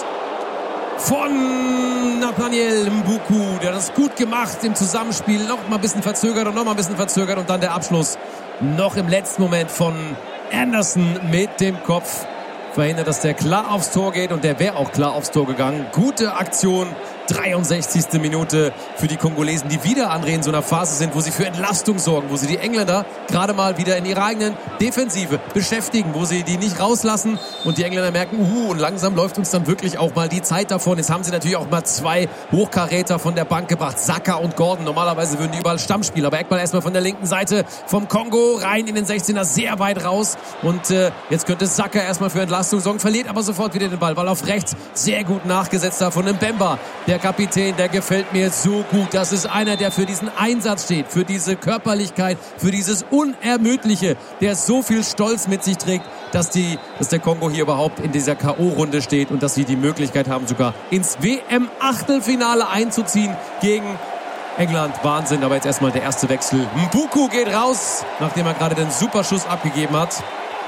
von Nathaniel Mbuku, der hat das gut gemacht im Zusammenspiel, noch mal ein bisschen verzögert und dann der Abschluss noch im letzten Moment von Anderson mit dem Kopf verhindert, dass der klar aufs Tor geht und der wäre auch klar aufs Tor gegangen. Gute Aktion, 63. Minute für die Kongolesen, die wieder, André, in so einer Phase sind, wo sie für Entlastung sorgen, wo sie die Engländer gerade mal wieder in ihrer eigenen Defensive beschäftigen, wo sie die nicht rauslassen und die Engländer merken, und langsam läuft uns dann wirklich auch mal die Zeit davon. Jetzt haben sie natürlich auch mal 2 Hochkaräter von der Bank gebracht, Saka und Gordon. Normalerweise würden die überall Stammspieler, aber Eckball erstmal von der linken Seite vom Kongo rein in den 16er, sehr weit raus und jetzt könnte Saka erstmal für Entlastung sorgen, verliert aber sofort wieder den Ball auf rechts, sehr gut nachgesetzt da von Mbemba. Der Kapitän, der gefällt mir so gut. Das ist einer, der für diesen Einsatz steht, für diese Körperlichkeit, für dieses Unermüdliche, der so viel Stolz mit sich trägt, dass der Kongo hier überhaupt in dieser K.O.-Runde steht und dass sie die Möglichkeit haben, sogar ins WM-Achtelfinale einzuziehen gegen England. Wahnsinn, aber jetzt erstmal der erste Wechsel. Mbuku geht raus, nachdem er gerade den Superschuss abgegeben hat.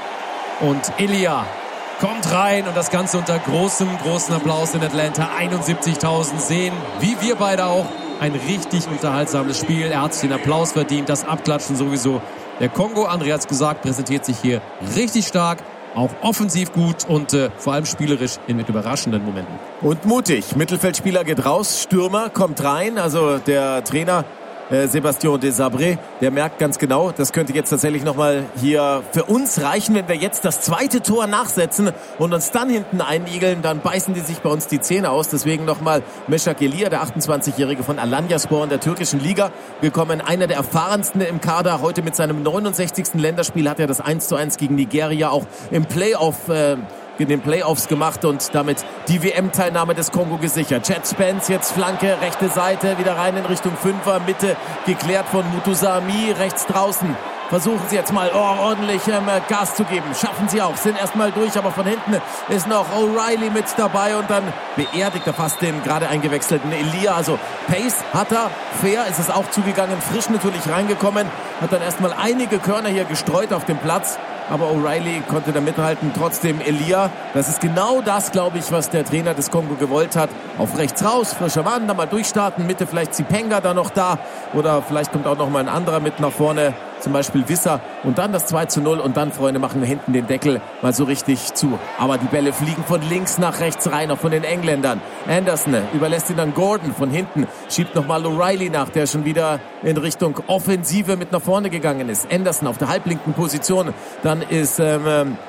Und Elia kommt rein und das Ganze unter großem Applaus in Atlanta. 71.000 sehen, wie wir beide auch, ein richtig unterhaltsames Spiel. Er hat sich den Applaus verdient, das Abklatschen sowieso. Der Kongo, André hat es gesagt, präsentiert sich hier richtig stark, auch offensiv gut und vor allem spielerisch mit überraschenden Momenten. Und mutig. Mittelfeldspieler geht raus, Stürmer kommt rein, also der Trainer Sébastien Desabré, der merkt ganz genau, das könnte jetzt tatsächlich nochmal hier für uns reichen, wenn wir jetzt das zweite Tor nachsetzen und uns dann hinten einigeln, dann beißen die sich bei uns die Zähne aus. Deswegen nochmal Meşak Elia, der 28-Jährige von Alanyaspor in der türkischen Liga, gekommen, einer der erfahrensten im Kader. Heute mit seinem 69. Länderspiel hat er das 1:1 gegen Nigeria auch im in den Playoffs gemacht und damit die WM-Teilnahme des Kongo gesichert. Chad Spence, jetzt Flanke, rechte Seite, wieder rein in Richtung Fünfer, Mitte geklärt von Mutusami, rechts draußen. Versuchen sie jetzt mal ordentlich Gas zu geben. Schaffen sie auch, sind erstmal durch, aber von hinten ist noch O'Reilly mit dabei und dann beerdigt er fast den gerade eingewechselten Elia. Also Pace hat er, fair ist es auch zugegangen, frisch natürlich reingekommen, hat dann erstmal einige Körner hier gestreut auf dem Platz. Aber O'Reilly konnte da mithalten. Trotzdem Elia, das ist genau das, glaube ich, was der Trainer des Kongo gewollt hat. Auf rechts raus, frischer Mann, da mal durchstarten. Mitte vielleicht Zipenga da noch da. Oder vielleicht kommt auch noch mal ein anderer mit nach vorne. Zum Beispiel Wissa. Und dann das 2:0. Und dann, Freunde, machen wir hinten den Deckel mal so richtig zu. Aber die Bälle fliegen von links nach rechts rein, auch von den Engländern. Anderson überlässt ihn dann Gordon von hinten. Schiebt nochmal O'Reilly nach, der schon wieder in Richtung Offensive mit nach vorne gegangen ist. Anderson auf der halblinken Position. Dann ist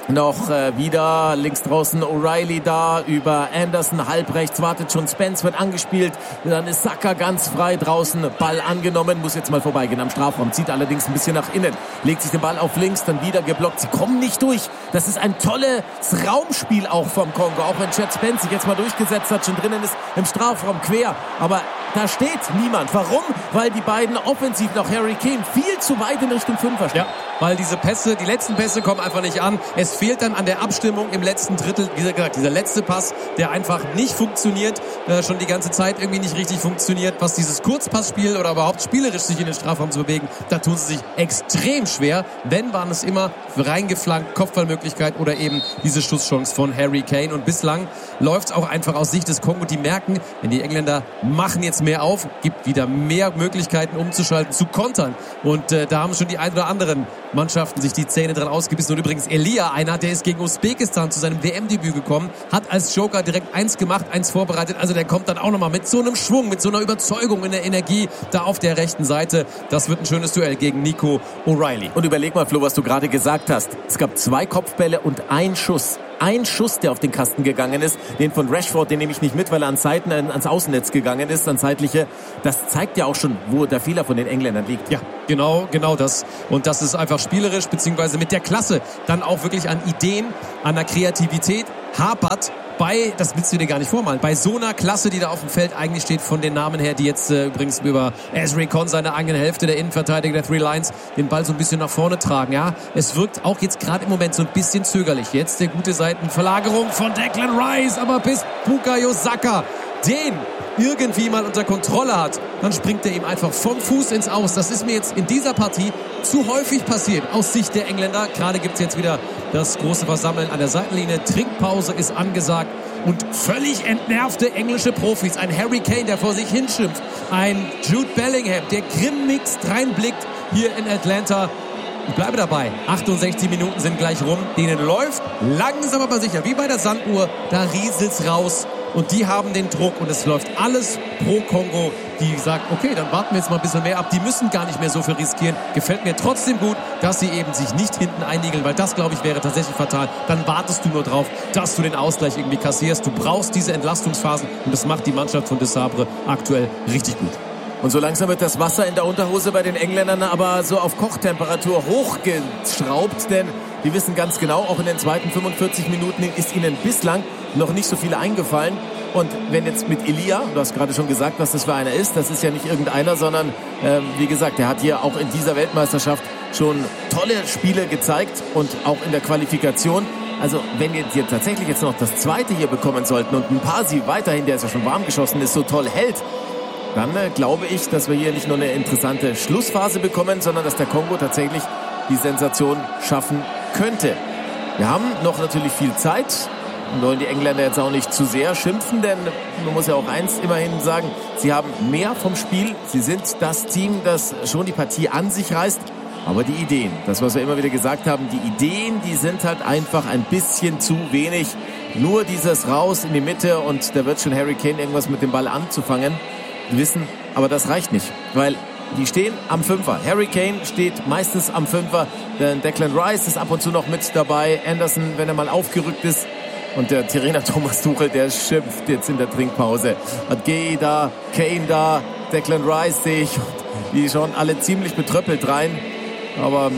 noch wieder links draußen O'Reilly da über Anderson, halb rechts wartet schon Spence, wird angespielt, dann ist Saka ganz frei draußen, Ball angenommen, muss jetzt mal vorbeigehen am Strafraum, zieht allerdings ein bisschen nach innen, legt sich den Ball auf links, dann wieder geblockt, sie kommen nicht durch, das ist ein tolles Raumspiel auch vom Kongo, auch wenn Chad Spence sich jetzt mal durchgesetzt hat, schon drinnen ist im Strafraum quer, aber da steht niemand. Warum? Weil die beiden offensiv noch Harry Kane viel zu weit in Richtung Fünfer stehen. Ja, weil diese Pässe, die letzten Pässe kommen einfach nicht an. Es fehlt dann an der Abstimmung im letzten Drittel. Wie gesagt, dieser letzte Pass, der einfach nicht funktioniert, schon die ganze Zeit irgendwie nicht richtig funktioniert. Was dieses Kurzpassspiel oder überhaupt spielerisch sich in den Strafraum zu bewegen, da tun sie sich extrem schwer. Wenn, waren es immer reingeflankt, Kopfballmöglichkeit oder eben diese Schusschance von Harry Kane. Und bislang läuft es auch einfach aus Sicht des Kongo. Die merken, wenn die Engländer machen jetzt mehr auf, gibt wieder mehr Möglichkeiten umzuschalten, zu kontern. Und da haben schon die ein oder anderen Mannschaften sich die Zähne dran ausgebissen. Und übrigens Elia, einer, der ist gegen Usbekistan zu seinem WM-Debüt gekommen, hat als Joker direkt 1 gemacht, 1 vorbereitet. Also der kommt dann auch nochmal mit so einem Schwung, mit so einer Überzeugung in der Energie da auf der rechten Seite. Das wird ein schönes Duell gegen Nico O'Reilly. Und überleg mal, Flo, was du gerade gesagt hast. Es gab 2 Kopfbälle und 1 Schuss. Ein Schuss, der auf den Kasten gegangen ist, den von Rashford, den nehme ich nicht mit, weil er ans Außennetz gegangen ist, ans seitliche. Das zeigt ja auch schon, wo der Fehler von den Engländern liegt. Ja, genau das. Und das ist einfach spielerisch, beziehungsweise mit der Klasse dann auch wirklich an Ideen, an der Kreativität hapert. Das willst du dir gar nicht vormalen, bei so einer Klasse, die da auf dem Feld eigentlich steht, von den Namen her, die jetzt übrigens über Ezri Kon, seine eigene Hälfte, der Innenverteidiger der Three Lions, den Ball so ein bisschen nach vorne tragen. Ja, es wirkt auch jetzt gerade im Moment so ein bisschen zögerlich. Jetzt der gute Seitenverlagerung von Declan Rice, aber bis Bukayo Saka den irgendwie mal unter Kontrolle hat, dann springt er ihm einfach vom Fuß ins Aus. Das ist mir jetzt in dieser Partie zu häufig passiert aus Sicht der Engländer. Gerade gibt es jetzt wieder das große Versammeln an der Seitenlinie. Trinkpause ist angesagt und völlig entnervte englische Profis. Ein Harry Kane, der vor sich hinschimpft. Ein Jude Bellingham, der grimmigst reinblickt hier in Atlanta. Ich bleibe dabei. 68 Minuten sind gleich rum. Denen läuft langsam aber sicher, wie bei der Sanduhr. Da rieselt's raus. Und die haben den Druck und es läuft alles pro Kongo, die sagt, okay, dann warten wir jetzt mal ein bisschen mehr ab. Die müssen gar nicht mehr so viel riskieren. Gefällt mir trotzdem gut, dass sie eben sich nicht hinten einigeln, weil das, glaube ich, wäre tatsächlich fatal. Dann wartest du nur drauf, dass du den Ausgleich irgendwie kassierst. Du brauchst diese Entlastungsphasen und das macht die Mannschaft von de Sabre aktuell richtig gut. Und so langsam wird das Wasser in der Unterhose bei den Engländern aber so auf Kochtemperatur hochgeschraubt, denn die wissen ganz genau, auch in den zweiten 45 Minuten ist ihnen bislang noch nicht so viel eingefallen. Und wenn jetzt mit Elia, du hast gerade schon gesagt, was das für einer ist, das ist ja nicht irgendeiner, sondern wie gesagt, der hat hier auch in dieser Weltmeisterschaft schon tolle Spiele gezeigt und auch in der Qualifikation. Also wenn wir tatsächlich jetzt noch das zweite hier bekommen sollten und ein Pasi weiterhin, der ist ja schon warm geschossen ist, so toll hält, dann glaube ich, dass wir hier nicht nur eine interessante Schlussphase bekommen, sondern dass der Kongo tatsächlich die Sensation schaffen könnte. Wir haben noch natürlich viel Zeit und wollen die Engländer jetzt auch nicht zu sehr schimpfen, denn man muss ja auch eins immerhin sagen, sie haben mehr vom Spiel, sie sind das Team, das schon die Partie an sich reißt, aber die Ideen, das was wir immer wieder gesagt haben, die Ideen, die sind halt einfach ein bisschen zu wenig. Nur dieses raus in die Mitte und da wird schon Harry Kane irgendwas mit dem Ball anzufangen wissen, aber das reicht nicht, weil die stehen am Fünfer. Harry Kane steht meistens am Fünfer, denn Declan Rice ist ab und zu noch mit dabei, Anderson, wenn er mal aufgerückt ist, und der Trainer Thomas Tuchel, der schimpft jetzt in der Trinkpause. Hat Gay da, Kane da, Declan Rice sehe ich, die schauen alle ziemlich betröppelt rein, aber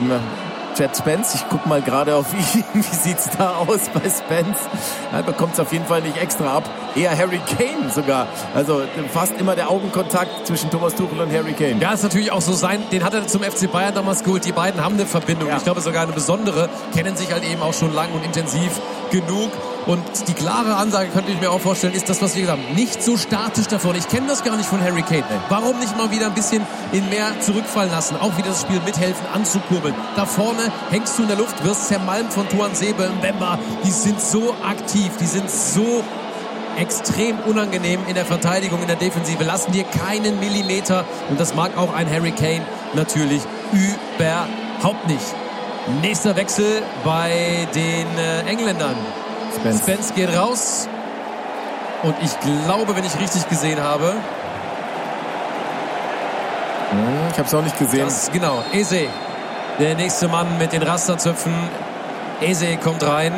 Chad Spence, ich guck mal gerade auf ihn, wie sieht's da aus bei Spence? Er bekommt es auf jeden Fall nicht extra ab. Eher Harry Kane sogar. Also fast immer der Augenkontakt zwischen Thomas Tuchel und Harry Kane. Ja, ist natürlich auch so sein. Den hat er zum FC Bayern damals geholt. Die beiden haben eine Verbindung. Ja. Ich glaube sogar eine besondere. Kennen sich halt eben auch schon lang und intensiv genug. Und die klare Ansage, könnte ich mir auch vorstellen, ist das, was wir gesagt haben. Nicht so statisch davon. Ich kenne das gar nicht von Harry Kane. Warum nicht mal wieder ein bisschen in mehr zurückfallen lassen? Auch wieder das Spiel mithelfen, anzukurbeln. Da vorne hängst du in der Luft, wirst zermalmt von Tuan Sebe, Mbemba. Die sind so aktiv, die sind so extrem unangenehm in der Verteidigung, in der Defensive. Lassen dir keinen Millimeter. Und das mag auch ein Harry Kane natürlich überhaupt nicht. Nächster Wechsel bei den Engländern. Spence geht raus. Und ich glaube, wenn ich richtig gesehen habe... Ich habe es auch nicht gesehen. Genau, Eze, der nächste Mann mit den Rasterzöpfen, Eze kommt rein.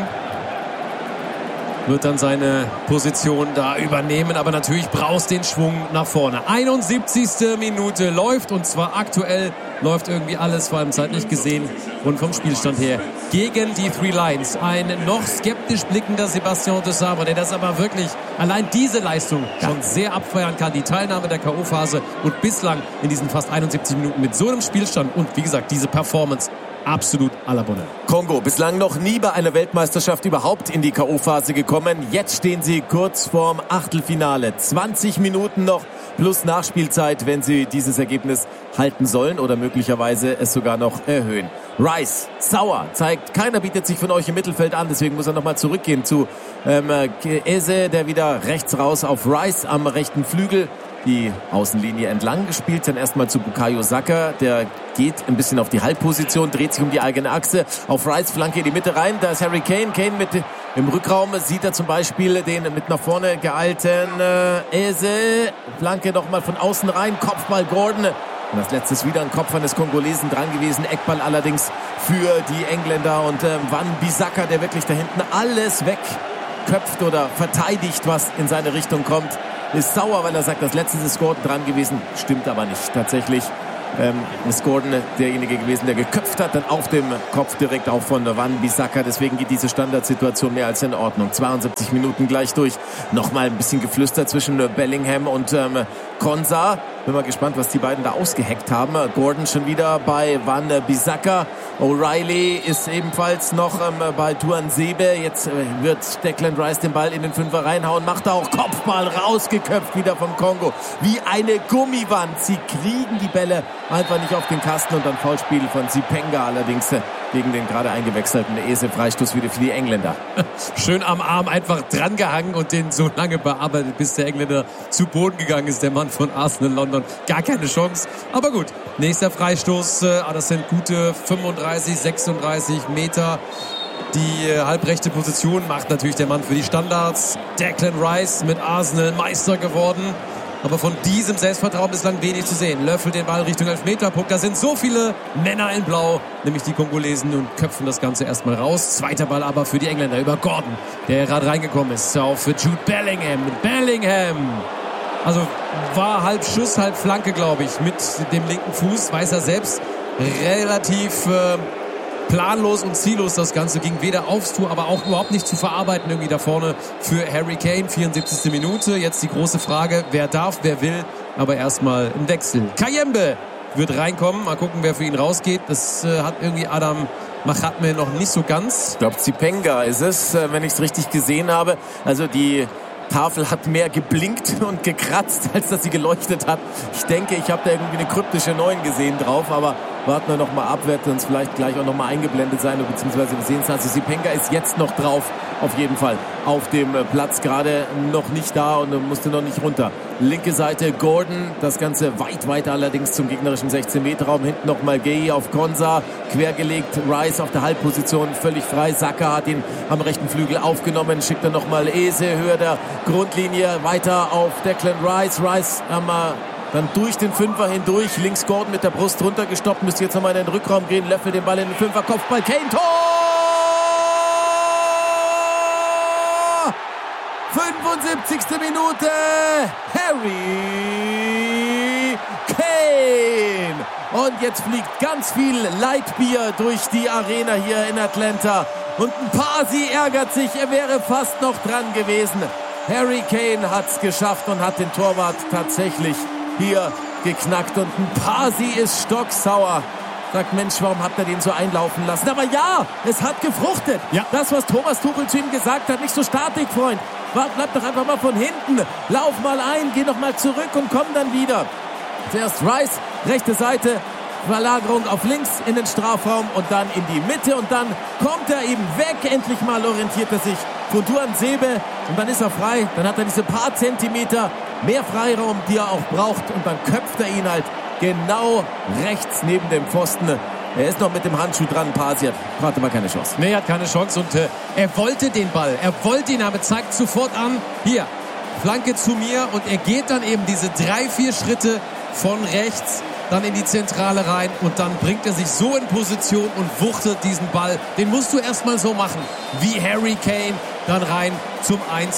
Wird dann seine Position da übernehmen, aber natürlich brauchst den Schwung nach vorne. 71. Minute läuft, und zwar aktuell läuft irgendwie alles, vor allem zeitlich gesehen und vom Spielstand her, gegen die Three Lions. Ein noch skeptisch blickender Sébastien Desabre, der das aber wirklich allein diese Leistung schon sehr abfeiern kann. Die Teilnahme der K.O.-Phase und bislang in diesen fast 71 Minuten mit so einem Spielstand und wie gesagt, diese Performance absolut à la bonne. Kongo bislang noch nie bei einer Weltmeisterschaft überhaupt in die K.O.-Phase gekommen. Jetzt stehen sie kurz vorm Achtelfinale. 20 Minuten noch plus Nachspielzeit, wenn sie dieses Ergebnis halten sollen oder möglicherweise es sogar noch erhöhen. Rice, sauer, zeigt, keiner bietet sich von euch im Mittelfeld an, deswegen muss er nochmal zurückgehen zu Eze, der wieder rechts raus auf Rice am rechten Flügel. Die Außenlinie entlang gespielt, dann erstmal zu Bukayo Saka, der geht ein bisschen auf die Halbposition, dreht sich um die eigene Achse, auf Rice, Flanke in die Mitte rein, da ist Harry Kane, mit im Rückraum sieht er zum Beispiel den mit nach vorne geeilten Eze, Flanke nochmal von außen rein, Kopfball Gordon. Und als letztes wieder ein Kopf eines Kongolesen dran gewesen. Eckball allerdings für die Engländer und Wan-Bissaka, der wirklich da hinten alles wegköpft oder verteidigt, was in seine Richtung kommt. Ist sauer, weil er sagt, das letzte ist Gordon dran gewesen. Stimmt aber nicht. Tatsächlich ist Gordon derjenige gewesen, der geköpft hat, dann auf dem Kopf direkt auch von Wan-Bissaka. Deswegen geht diese Standardsituation mehr als in Ordnung. 72 Minuten gleich durch. Nochmal ein bisschen geflüstert zwischen Bellingham und Konsa. Bin mal gespannt, was die beiden da ausgeheckt haben. Gordon schon wieder bei Wan-Bissaka. O'Reilly ist ebenfalls noch bei Tuanzebe. Jetzt wird Declan Rice den Ball in den Fünfer reinhauen. Macht auch Kopfball rausgeköpft wieder vom Kongo. Wie eine Gummiwand. Sie kriegen die Bälle einfach nicht auf den Kasten und dann Foulspiel von Zipenga allerdings gegen den gerade eingewechselten Eze. Freistoß wieder für die Engländer. Schön am Arm einfach drangehangen und den so lange bearbeitet, bis der Engländer zu Boden gegangen ist. Der Mann von Arsenal London. Gar keine Chance. Aber gut, nächster Freistoß. Das sind gute 35, 36 Meter. Die halbrechte Position macht natürlich der Mann für die Standards. Declan Rice mit Arsenal Meister geworden. Aber von diesem Selbstvertrauen bislang wenig zu sehen. Löffelt den Ball Richtung Elfmeterpunkt. Da sind so viele Männer in Blau, nämlich die Kongolesen, und köpfen das Ganze erstmal raus. Zweiter Ball aber für die Engländer über Gordon, der gerade reingekommen ist. Auf Jude Bellingham. Also war halb Schuss, halb Flanke, glaube ich, mit dem linken Fuß. Weiß er selbst, relativ planlos und ziellos das Ganze. Ging weder aufs Tor, aber auch überhaupt nicht zu verarbeiten irgendwie da vorne für Harry Kane. 74. Minute. Jetzt die große Frage, wer darf, wer will. Aber erstmal im Wechsel. Kayembe wird reinkommen. Mal gucken, wer für ihn rausgeht. Das hat irgendwie Adam Machatme noch nicht so ganz. Ich glaube, Zipenga ist es, wenn ich es richtig gesehen habe. Also die Tafel hat mehr geblinkt und gekratzt, als dass sie geleuchtet hat. Ich denke, ich habe da irgendwie eine kryptische 9 gesehen drauf, aber warten wir noch mal ab, wird uns vielleicht gleich auch noch mal eingeblendet sein, beziehungsweise wir sehen es. Also Zipenga ist jetzt noch drauf, auf jeden Fall auf dem Platz, gerade noch nicht da und musste noch nicht runter. Linke Seite Gordon, das Ganze weit weiter allerdings zum gegnerischen 16-Meter-Raum. Hinten nochmal Gay auf Konsa, quergelegt, Rice auf der Halbposition, völlig frei. Saka hat ihn am rechten Flügel aufgenommen, schickt dann nochmal Eze, Höhe der Grundlinie, weiter auf Declan Rice. Rice dann durch den Fünfer hindurch, links Gordon mit der Brust runtergestoppt, müsste jetzt nochmal in den Rückraum gehen, Löffel den Ball in den Fünfer, Kopfball, Kane, Tor! 75. Minute, Harry Kane. Und jetzt fliegt ganz viel Leitbier durch die Arena hier in Atlanta. Und ein Pasi ärgert sich, er wäre fast noch dran gewesen. Harry Kane hat's geschafft und hat den Torwart tatsächlich hier geknackt. Und ein Pasi ist stocksauer. Sagt, Mensch, warum habt ihr den so einlaufen lassen? Aber ja, es hat gefruchtet. Ja. Das, was Thomas Tuchel zu ihm gesagt hat, nicht so Statik, Freund. Bleib doch einfach mal von hinten. Lauf mal ein, geh noch mal zurück und komm dann wieder. Zuerst Rice, rechte Seite, Verlagerung auf links in den Strafraum und dann in die Mitte. Und dann kommt er eben weg. Endlich mal orientiert er sich von Tuanzebe und dann ist er frei. Dann hat er diese paar Zentimeter mehr Freiraum, die er auch braucht. Und dann köpft er ihn halt genau rechts neben dem Pfosten. Er ist noch mit dem Handschuh dran. Pasi hat gerade mal keine Chance. Nee, er hat keine Chance und er wollte den Ball. Er wollte ihn, aber zeigt sofort an, hier, Flanke zu mir, und er geht dann eben diese 3-4 Schritte von rechts dann in die Zentrale rein und dann bringt er sich so in Position und wuchtet diesen Ball. Den musst du erstmal so machen, wie Harry Kane, dann rein zum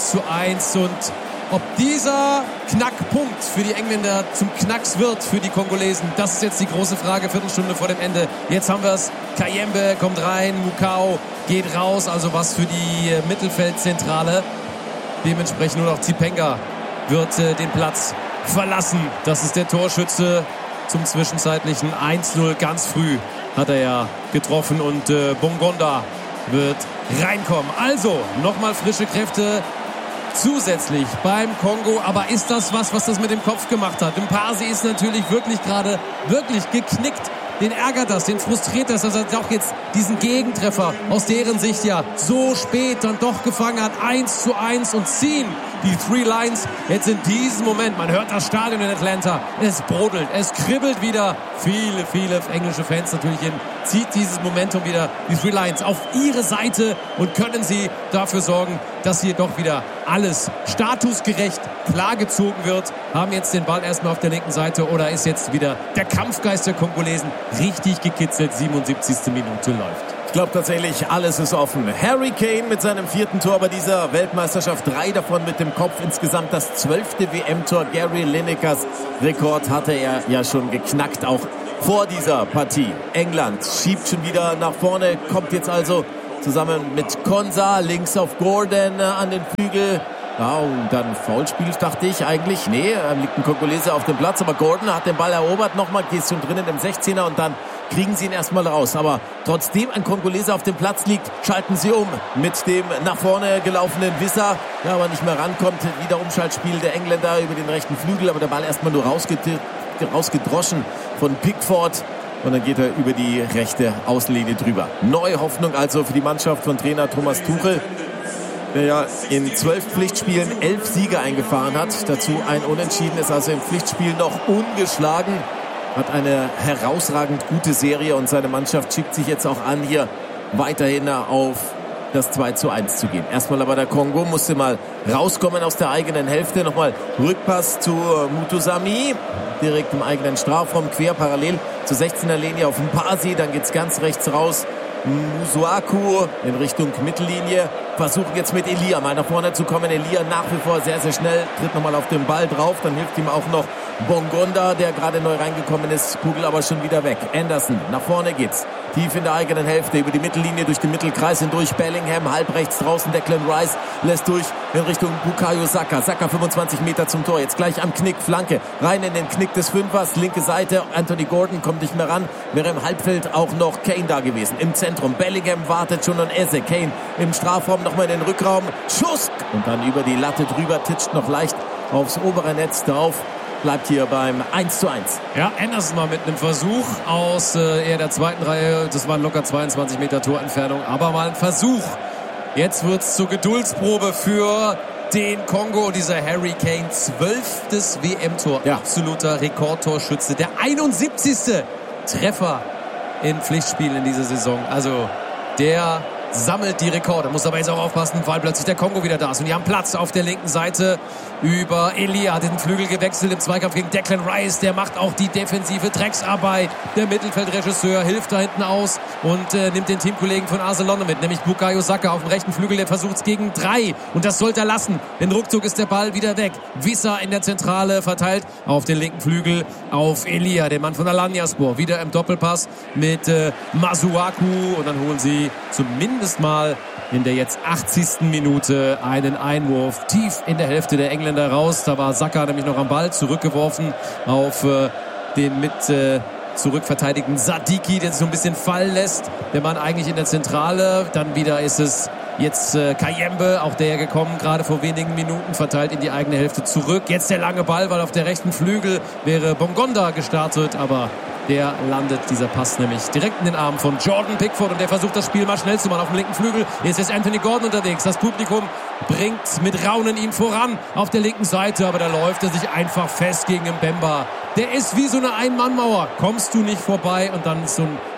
1:1. Und ob dieser Knackpunkt für die Engländer zum Knacks wird für die Kongolesen, das ist jetzt die große Frage, Viertelstunde vor dem Ende. Jetzt haben wir es, Kayembe kommt rein, Mukau geht raus, also was für die Mittelfeldzentrale. Dementsprechend nur noch Zipenga wird den Platz verlassen. Das ist der Torschütze zum zwischenzeitlichen 1:0. Ganz früh hat er ja getroffen und Bongonda wird reinkommen. Also nochmal frische Kräfte zusätzlich beim Kongo. Aber ist das was das mit dem Kopf gemacht hat? Mpasi ist natürlich wirklich gerade geknickt. Den ärgert das, den frustriert das, dass er doch jetzt diesen Gegentreffer aus deren Sicht ja so spät dann doch gefangen hat. 1:1 und ziehen die Three Lions jetzt in diesem Moment. Man hört das Stadion in Atlanta. Es brodelt, es kribbelt wieder. Viele englische Fans natürlich hin. Zieht dieses Momentum wieder die Three Lions auf ihre Seite und können sie dafür sorgen, dass hier doch wieder alles statusgerecht klar gezogen wird. Haben jetzt den Ball erstmal auf der linken Seite oder ist jetzt wieder der Kampfgeist der Kongolesen richtig gekitzelt. 77. Minute läuft. Ich glaube tatsächlich, alles ist offen. Harry Kane mit seinem 4. Tor bei dieser Weltmeisterschaft, 3 davon mit dem Kopf. Insgesamt das 12. WM-Tor. Gary Linekers Rekord hatte er ja schon geknackt, auch vor dieser Partie. England schiebt schon wieder nach vorne, kommt jetzt also zusammen mit Konsa links auf Gordon an den Flügel. Ja, und dann Foulspiel, dachte ich eigentlich. Nee, liegt ein Kongolese auf dem Platz, aber Gordon hat den Ball erobert. Nochmal geht schon drinnen im 16er und dann kriegen sie ihn erstmal raus. Aber trotzdem ein Kongolese auf dem Platz liegt, schalten sie um mit dem nach vorne gelaufenen Wisser, der aber nicht mehr rankommt. Wieder Umschaltspiel der Engländer über den rechten Flügel, aber der Ball erstmal nur rausgedroschen von Pickford. Und dann geht er über die rechte Außenlinie drüber. Neue Hoffnung also für die Mannschaft von Trainer Thomas Tuchel, der ja in 12 Pflichtspielen 11 Siege eingefahren hat. Dazu ein Unentschieden, ist also im Pflichtspiel noch ungeschlagen. Hat eine herausragend gute Serie und seine Mannschaft schickt sich jetzt auch an, hier weiterhin auf das 2:1 zu gehen. Erstmal aber der Kongo musste mal rauskommen aus der eigenen Hälfte. Nochmal Rückpass zu Mutosami, direkt im eigenen Strafraum, quer parallel zur 16er Linie auf Mpasi. Dann geht's ganz rechts raus. Musuaku in Richtung Mittellinie. Versuchen jetzt mit Elia mal nach vorne zu kommen. Elia nach wie vor sehr, sehr schnell. Tritt nochmal auf den Ball drauf. Dann hilft ihm auch noch Bongonda, der gerade neu reingekommen ist. Kugel aber schon wieder weg. Anderson, nach vorne geht's. Tief in der eigenen Hälfte. Über die Mittellinie, durch den Mittelkreis hindurch. Bellingham, halb rechts draußen. Declan Rice lässt durch in Richtung Bukayo Saka. Saka 25 Meter zum Tor. Jetzt gleich am Knick. Flanke rein in den Knick des Fünfers. Linke Seite. Anthony Gordon kommt nicht mehr ran. Wäre im Halbfeld auch noch Kane da gewesen. Im Zentrum. Bellingham wartet schon und Eze. Kane im Strafraum nochmal in den Rückraum. Schuss! Und dann über die Latte drüber. Titscht noch leicht aufs obere Netz drauf. Bleibt hier beim 1:1. Ja, Anderson mal mit einem Versuch aus eher der zweiten Reihe. Das waren locker 22 Meter Torentfernung. Aber mal ein Versuch. Jetzt wird's zur Geduldsprobe für den Kongo. Und dieser Harry Kane, 12. WM-Tor. Ja. Absoluter Rekordtorschütze. Der 71. Treffer in Pflichtspielen in dieser Saison. Also der sammelt die Rekorde, muss aber jetzt auch aufpassen, weil plötzlich der Kongo wieder da ist. Und die haben Platz auf der linken Seite über Elia, hat den Flügel gewechselt im Zweikampf gegen Declan Rice. Der macht auch die defensive Drecksarbeit. Der Mittelfeldregisseur hilft da hinten aus und nimmt den Teamkollegen von Arsenal mit, nämlich Bukayo Saka auf dem rechten Flügel. Der versucht es gegen 3 und das sollte er lassen. Denn ruckzuck ist der Ball wieder weg. Wissa in der Zentrale verteilt auf den linken Flügel auf Elia, den Mann von Alanyaspor. Wieder im Doppelpass mit Masuaku und dann holen sie zumindest mal in der jetzt 80. Minute einen Einwurf tief in der Hälfte der Engländer raus. Da war Saka nämlich noch am Ball, zurückgeworfen auf den mit zurückverteidigten Sadiki, der sich so ein bisschen fallen lässt. Der Mann eigentlich in der Zentrale. Dann wieder ist es jetzt Kayembe, auch der gekommen, gerade vor wenigen Minuten, verteilt in die eigene Hälfte zurück. Jetzt der lange Ball, weil auf der rechten Flügel wäre Bongonda gestartet, aber der landet, dieser Pass, nämlich direkt in den Armen von Jordan Pickford und der versucht das Spiel mal schnell zu machen auf dem linken Flügel. Jetzt ist Anthony Gordon unterwegs. Das Publikum bringt mit Raunen ihn voran auf der linken Seite, aber da läuft er sich einfach fest gegen Mbemba. Der ist wie so eine Ein-Mann-Mauer. Kommst du nicht vorbei und dann ist so ein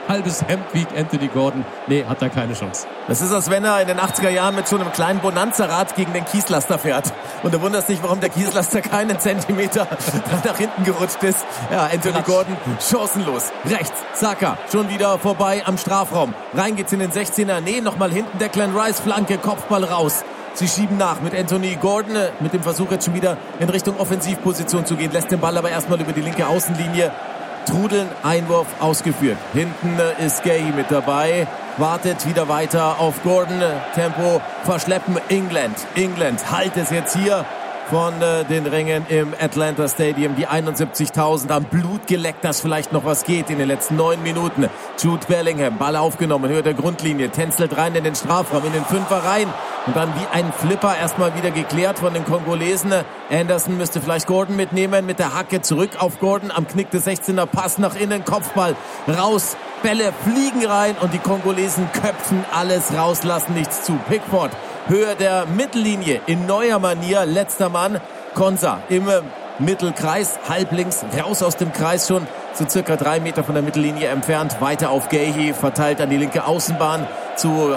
halbes Hemd wiegt Anthony Gordon. Nee, hat er keine Chance. Das ist, als wenn er in den 80er Jahren mit so einem kleinen Bonanza-Rad gegen den Kieslaster fährt. Und du wunderst nicht, warum der Kieslaster keinen Zentimeter nach hinten gerutscht ist. Ja, Anthony Gordon chancenlos. Rechts, Saka schon wieder vorbei am Strafraum. Rein geht's in den 16er. Nee, nochmal hinten Declan Rice, Flanke, Kopfball raus. Sie schieben nach mit Anthony Gordon, mit dem Versuch jetzt schon wieder in Richtung Offensivposition zu gehen. Lässt den Ball aber erstmal über die linke Außenlinie trudeln. Einwurf ausgeführt. Hinten ist Gay mit dabei. Wartet wieder weiter auf Gordon. Tempo verschleppen. England halt es jetzt hier von den Rängen im Atlanta Stadium. Die 71.000 am Blut geleckt, dass vielleicht noch was geht in den letzten 9 Minuten. Jude Bellingham, Ball aufgenommen, Höhe der Grundlinie, tänzelt rein in den Strafraum, in den Fünfer rein. Und dann wie ein Flipper erstmal wieder geklärt von den Kongolesen. Anderson müsste vielleicht Gordon mitnehmen, mit der Hacke zurück auf Gordon. Am Knick des 16er, Pass nach innen, Kopfball raus. Bälle fliegen rein und die Kongolesen köpfen alles raus, lassen nichts zu. Pickford, Höhe der Mittellinie, in neuer Manier, letzter Mann. Konsa im Mittelkreis, halblinks, raus aus dem Kreis schon, so circa 3 Meter von der Mittellinie entfernt. Weiter auf Gahey, verteilt an die linke Außenbahn zu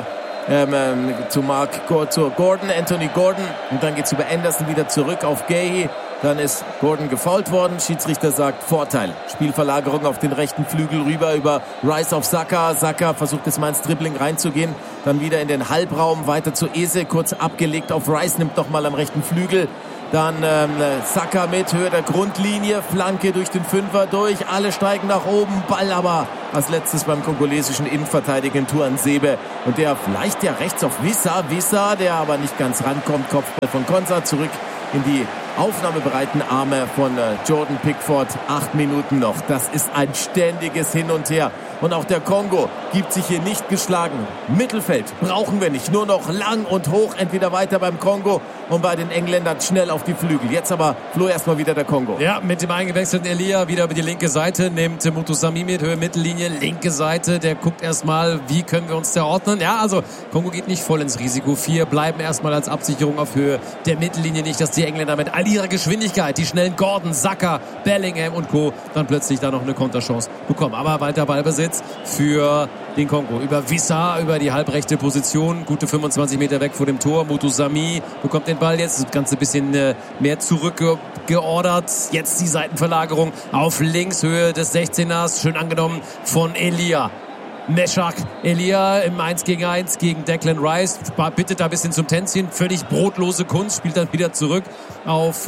Gordon, Anthony Gordon. Und dann geht's über Anderson wieder zurück auf Gahey. Dann ist Gordon gefoult worden. Schiedsrichter sagt Vorteil. Spielverlagerung auf den rechten Flügel rüber über Rice auf Saka. Saka versucht jetzt mal ins Dribbling reinzugehen. Dann wieder in den Halbraum. Weiter zu Eze. Kurz abgelegt auf Rice. Nimmt nochmal am rechten Flügel. Dann Saka mit Höhe der Grundlinie. Flanke durch den Fünfer durch. Alle steigen nach oben. Ball aber als letztes beim kongolesischen Innenverteidiger Tuanzebe. Und der vielleicht ja rechts auf Wissa, der aber nicht ganz rankommt. Kopfball von Konsa zurück in die aufnahmebereiten Arme von Jordan Pickford. 8 Minuten noch. Das ist ein ständiges Hin und Her. Und auch der Kongo gibt sich hier nicht geschlagen. Mittelfeld brauchen wir nicht. Nur noch lang und hoch. Entweder weiter beim Kongo und bei den Engländern schnell auf die Flügel. Jetzt aber Flo erstmal wieder der Kongo. Ja, mit dem eingewechselten Elia wieder über die linke Seite. Nimmt Mutusami mit Höhe Mittellinie. Linke Seite. Der guckt erstmal, wie können wir uns da ordnen. Ja, also Kongo geht nicht voll ins Risiko. 4 bleiben erstmal als Absicherung auf Höhe der Mittellinie. Nicht, dass die Engländer mit all ihrer Geschwindigkeit, die schnellen Gordon, Saka, Bellingham und Co. dann plötzlich da noch eine Konterchance bekommen. Aber weiter Ballbesitz für den Kongo. Über Wissa, über die halbrechte Position, gute 25 Meter weg vor dem Tor. Mutusami bekommt den Ball jetzt, das Ganze ein bisschen mehr zurückgeordert. Jetzt die Seitenverlagerung auf links, Höhe des 16ers, schön angenommen von Elia. Meschak, Elia im 1 gegen 1 gegen Declan Rice, bittet da ein bisschen zum Tänzchen, völlig brotlose Kunst, spielt dann wieder zurück auf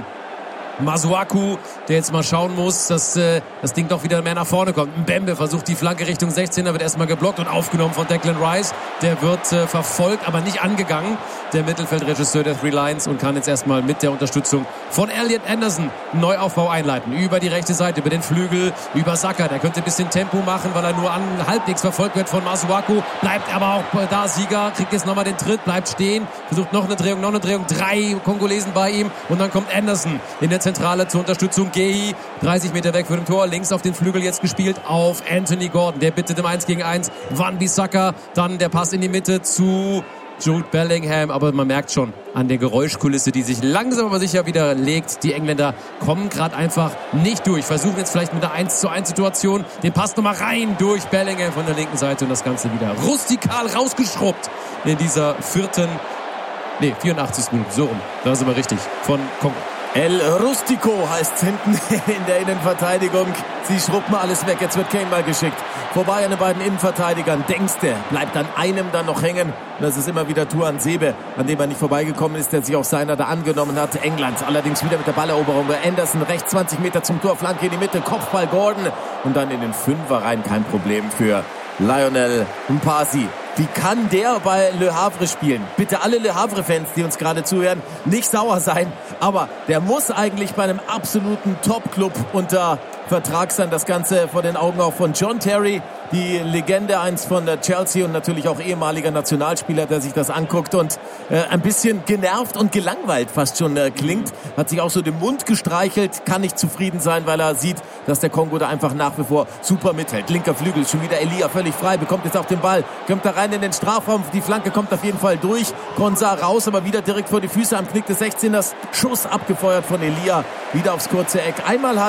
Masuaku, der jetzt mal schauen muss, dass das Ding doch wieder mehr nach vorne kommt. Mbembe versucht die Flanke Richtung 16er, wird erstmal geblockt und aufgenommen von Declan Rice. Der wird verfolgt, aber nicht angegangen. Der Mittelfeldregisseur der Three Lions und kann jetzt erstmal mit der Unterstützung von Elliot Anderson Neuaufbau einleiten. Über die rechte Seite, über den Flügel, über Saka. Der könnte ein bisschen Tempo machen, weil er nur halbwegs verfolgt wird von Masuaku. Bleibt aber auch da Sieger, kriegt jetzt nochmal den Tritt, bleibt stehen, versucht noch eine Drehung. 3 Kongolesen bei ihm und dann kommt Anderson in der Zentrale zur Unterstützung. Gay, 30 Meter weg von dem Tor, links auf den Flügel jetzt gespielt auf Anthony Gordon. Der bittet im 1 gegen 1 Wan-Bissaka, dann der Pass in die Mitte zu Jude Bellingham, aber man merkt schon an der Geräuschkulisse, die sich langsam aber sicher wieder legt. Die Engländer kommen gerade einfach nicht durch. Versuchen jetzt vielleicht mit einer 1:1 Situation den Pass nochmal rein durch Bellingham von der linken Seite und das Ganze wieder rustikal rausgeschrubbt in dieser 84. Minute. So rum, da sind wir richtig, von Kongo. El Rustico heißt hinten in der Innenverteidigung. Sie schrubben alles weg. Jetzt wird Kane mal geschickt. Vorbei an den beiden Innenverteidigern. Denkste bleibt an einem dann noch hängen. Und das ist immer wieder Tuanzebe, an dem er nicht vorbeigekommen ist, der sich auch seiner da angenommen hat. England allerdings wieder mit der Balleroberung. Anderson rechts 20 Meter zum Tor. Flanke in die Mitte. Kopfball Gordon. Und dann in den Fünfer rein. Kein Problem für Lionel Mpasi. Wie kann der bei Le Havre spielen? Bitte alle Le Havre-Fans, die uns gerade zuhören, nicht sauer sein. Aber der muss eigentlich bei einem absoluten Top-Club unter Vertrag sein. Das Ganze vor den Augen auch von John Terry, die Legende einst von Chelsea und natürlich auch ehemaliger Nationalspieler, der sich das anguckt und ein bisschen genervt und gelangweilt fast schon klingt. Hat sich auch so den Mund gestreichelt, kann nicht zufrieden sein, weil er sieht, dass der Kongo da einfach nach wie vor super mithält. Linker Flügel, schon wieder Elia völlig frei, bekommt jetzt auch den Ball, kommt da rein in den Strafraum, die Flanke kommt auf jeden Fall durch. Konsa raus, aber wieder direkt vor die Füße am Knick des 16ers. Schuss abgefeuert von Elia, wieder aufs kurze Eck. Einmal hat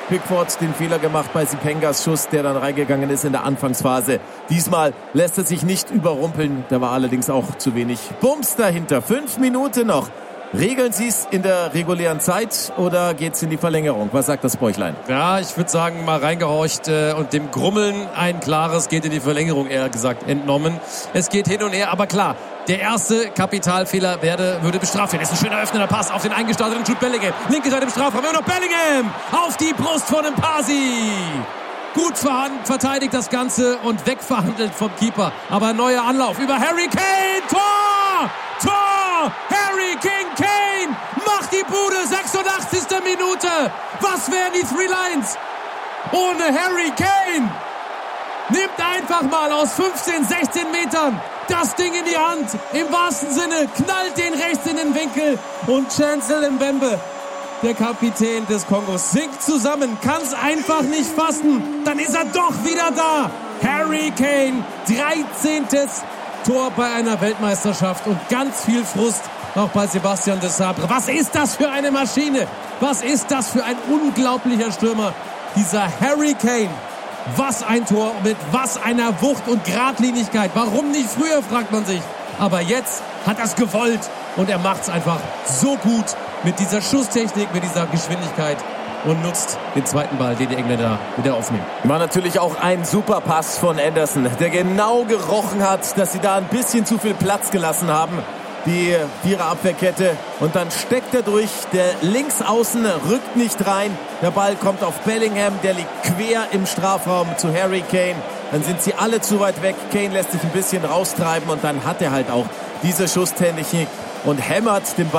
Pickford den Fehler gemacht bei Sipengas Schuss, der dann reingegangen ist in der Anfangsphase. Diesmal lässt er sich nicht überrumpeln. Da war allerdings auch zu wenig Bums dahinter. 5 Minuten noch. Regeln Sie es in der regulären Zeit oder geht es in die Verlängerung? Was sagt das Bäuchlein? Ja, ich würde sagen, mal reingehorcht und dem Grummeln ein klares geht in die Verlängerung, eher gesagt, entnommen. Es geht hin und her, aber klar, der erste Kapitalfehler würde bestraft werden. Das ist ein schöner öffnender Pass auf den eingestarteten Jude Bellingham. Linke Seite im Strafraum, immer noch Bellingham auf die Brust von Mpasi. Gut verteidigt das Ganze und wegverhandelt vom Keeper. Aber neuer Anlauf über Harry Kane. Tor! Tor! Harry Kane macht die Bude. 86. Minute. Was wären die Three Lions ohne Harry Kane? Nimmt einfach mal aus 15, 16 Metern das Ding in die Hand. Im wahrsten Sinne knallt den rechts in den Winkel. Und Chancel Mbembe, der Kapitän des Kongos, sinkt zusammen, kann es einfach nicht fassen. Dann ist er doch wieder da. Harry Kane, 13. Tor bei einer Weltmeisterschaft und ganz viel Frust auch bei Sebastian Desabre. Was ist das für eine Maschine? Was ist das für ein unglaublicher Stürmer? Dieser Harry Kane. Was ein Tor mit was einer Wucht und Geradlinigkeit. Warum nicht früher, fragt man sich. Aber jetzt hat er es gewollt und er macht es einfach so gut mit dieser Schusstechnik, mit dieser Geschwindigkeit und nutzt den zweiten Ball, den die Engländer wieder aufnehmen. War natürlich auch ein super Pass von Anderson, der genau gerochen hat, dass sie da ein bisschen zu viel Platz gelassen haben, die Vierer-Abwehrkette. Und dann steckt er durch, der Linksaußen rückt nicht rein. Der Ball kommt auf Bellingham, der liegt quer im Strafraum zu Harry Kane. Dann sind sie alle zu weit weg. Kane lässt sich ein bisschen raustreiben und dann hat er halt auch diese Schusstechnik und hämmert den Ball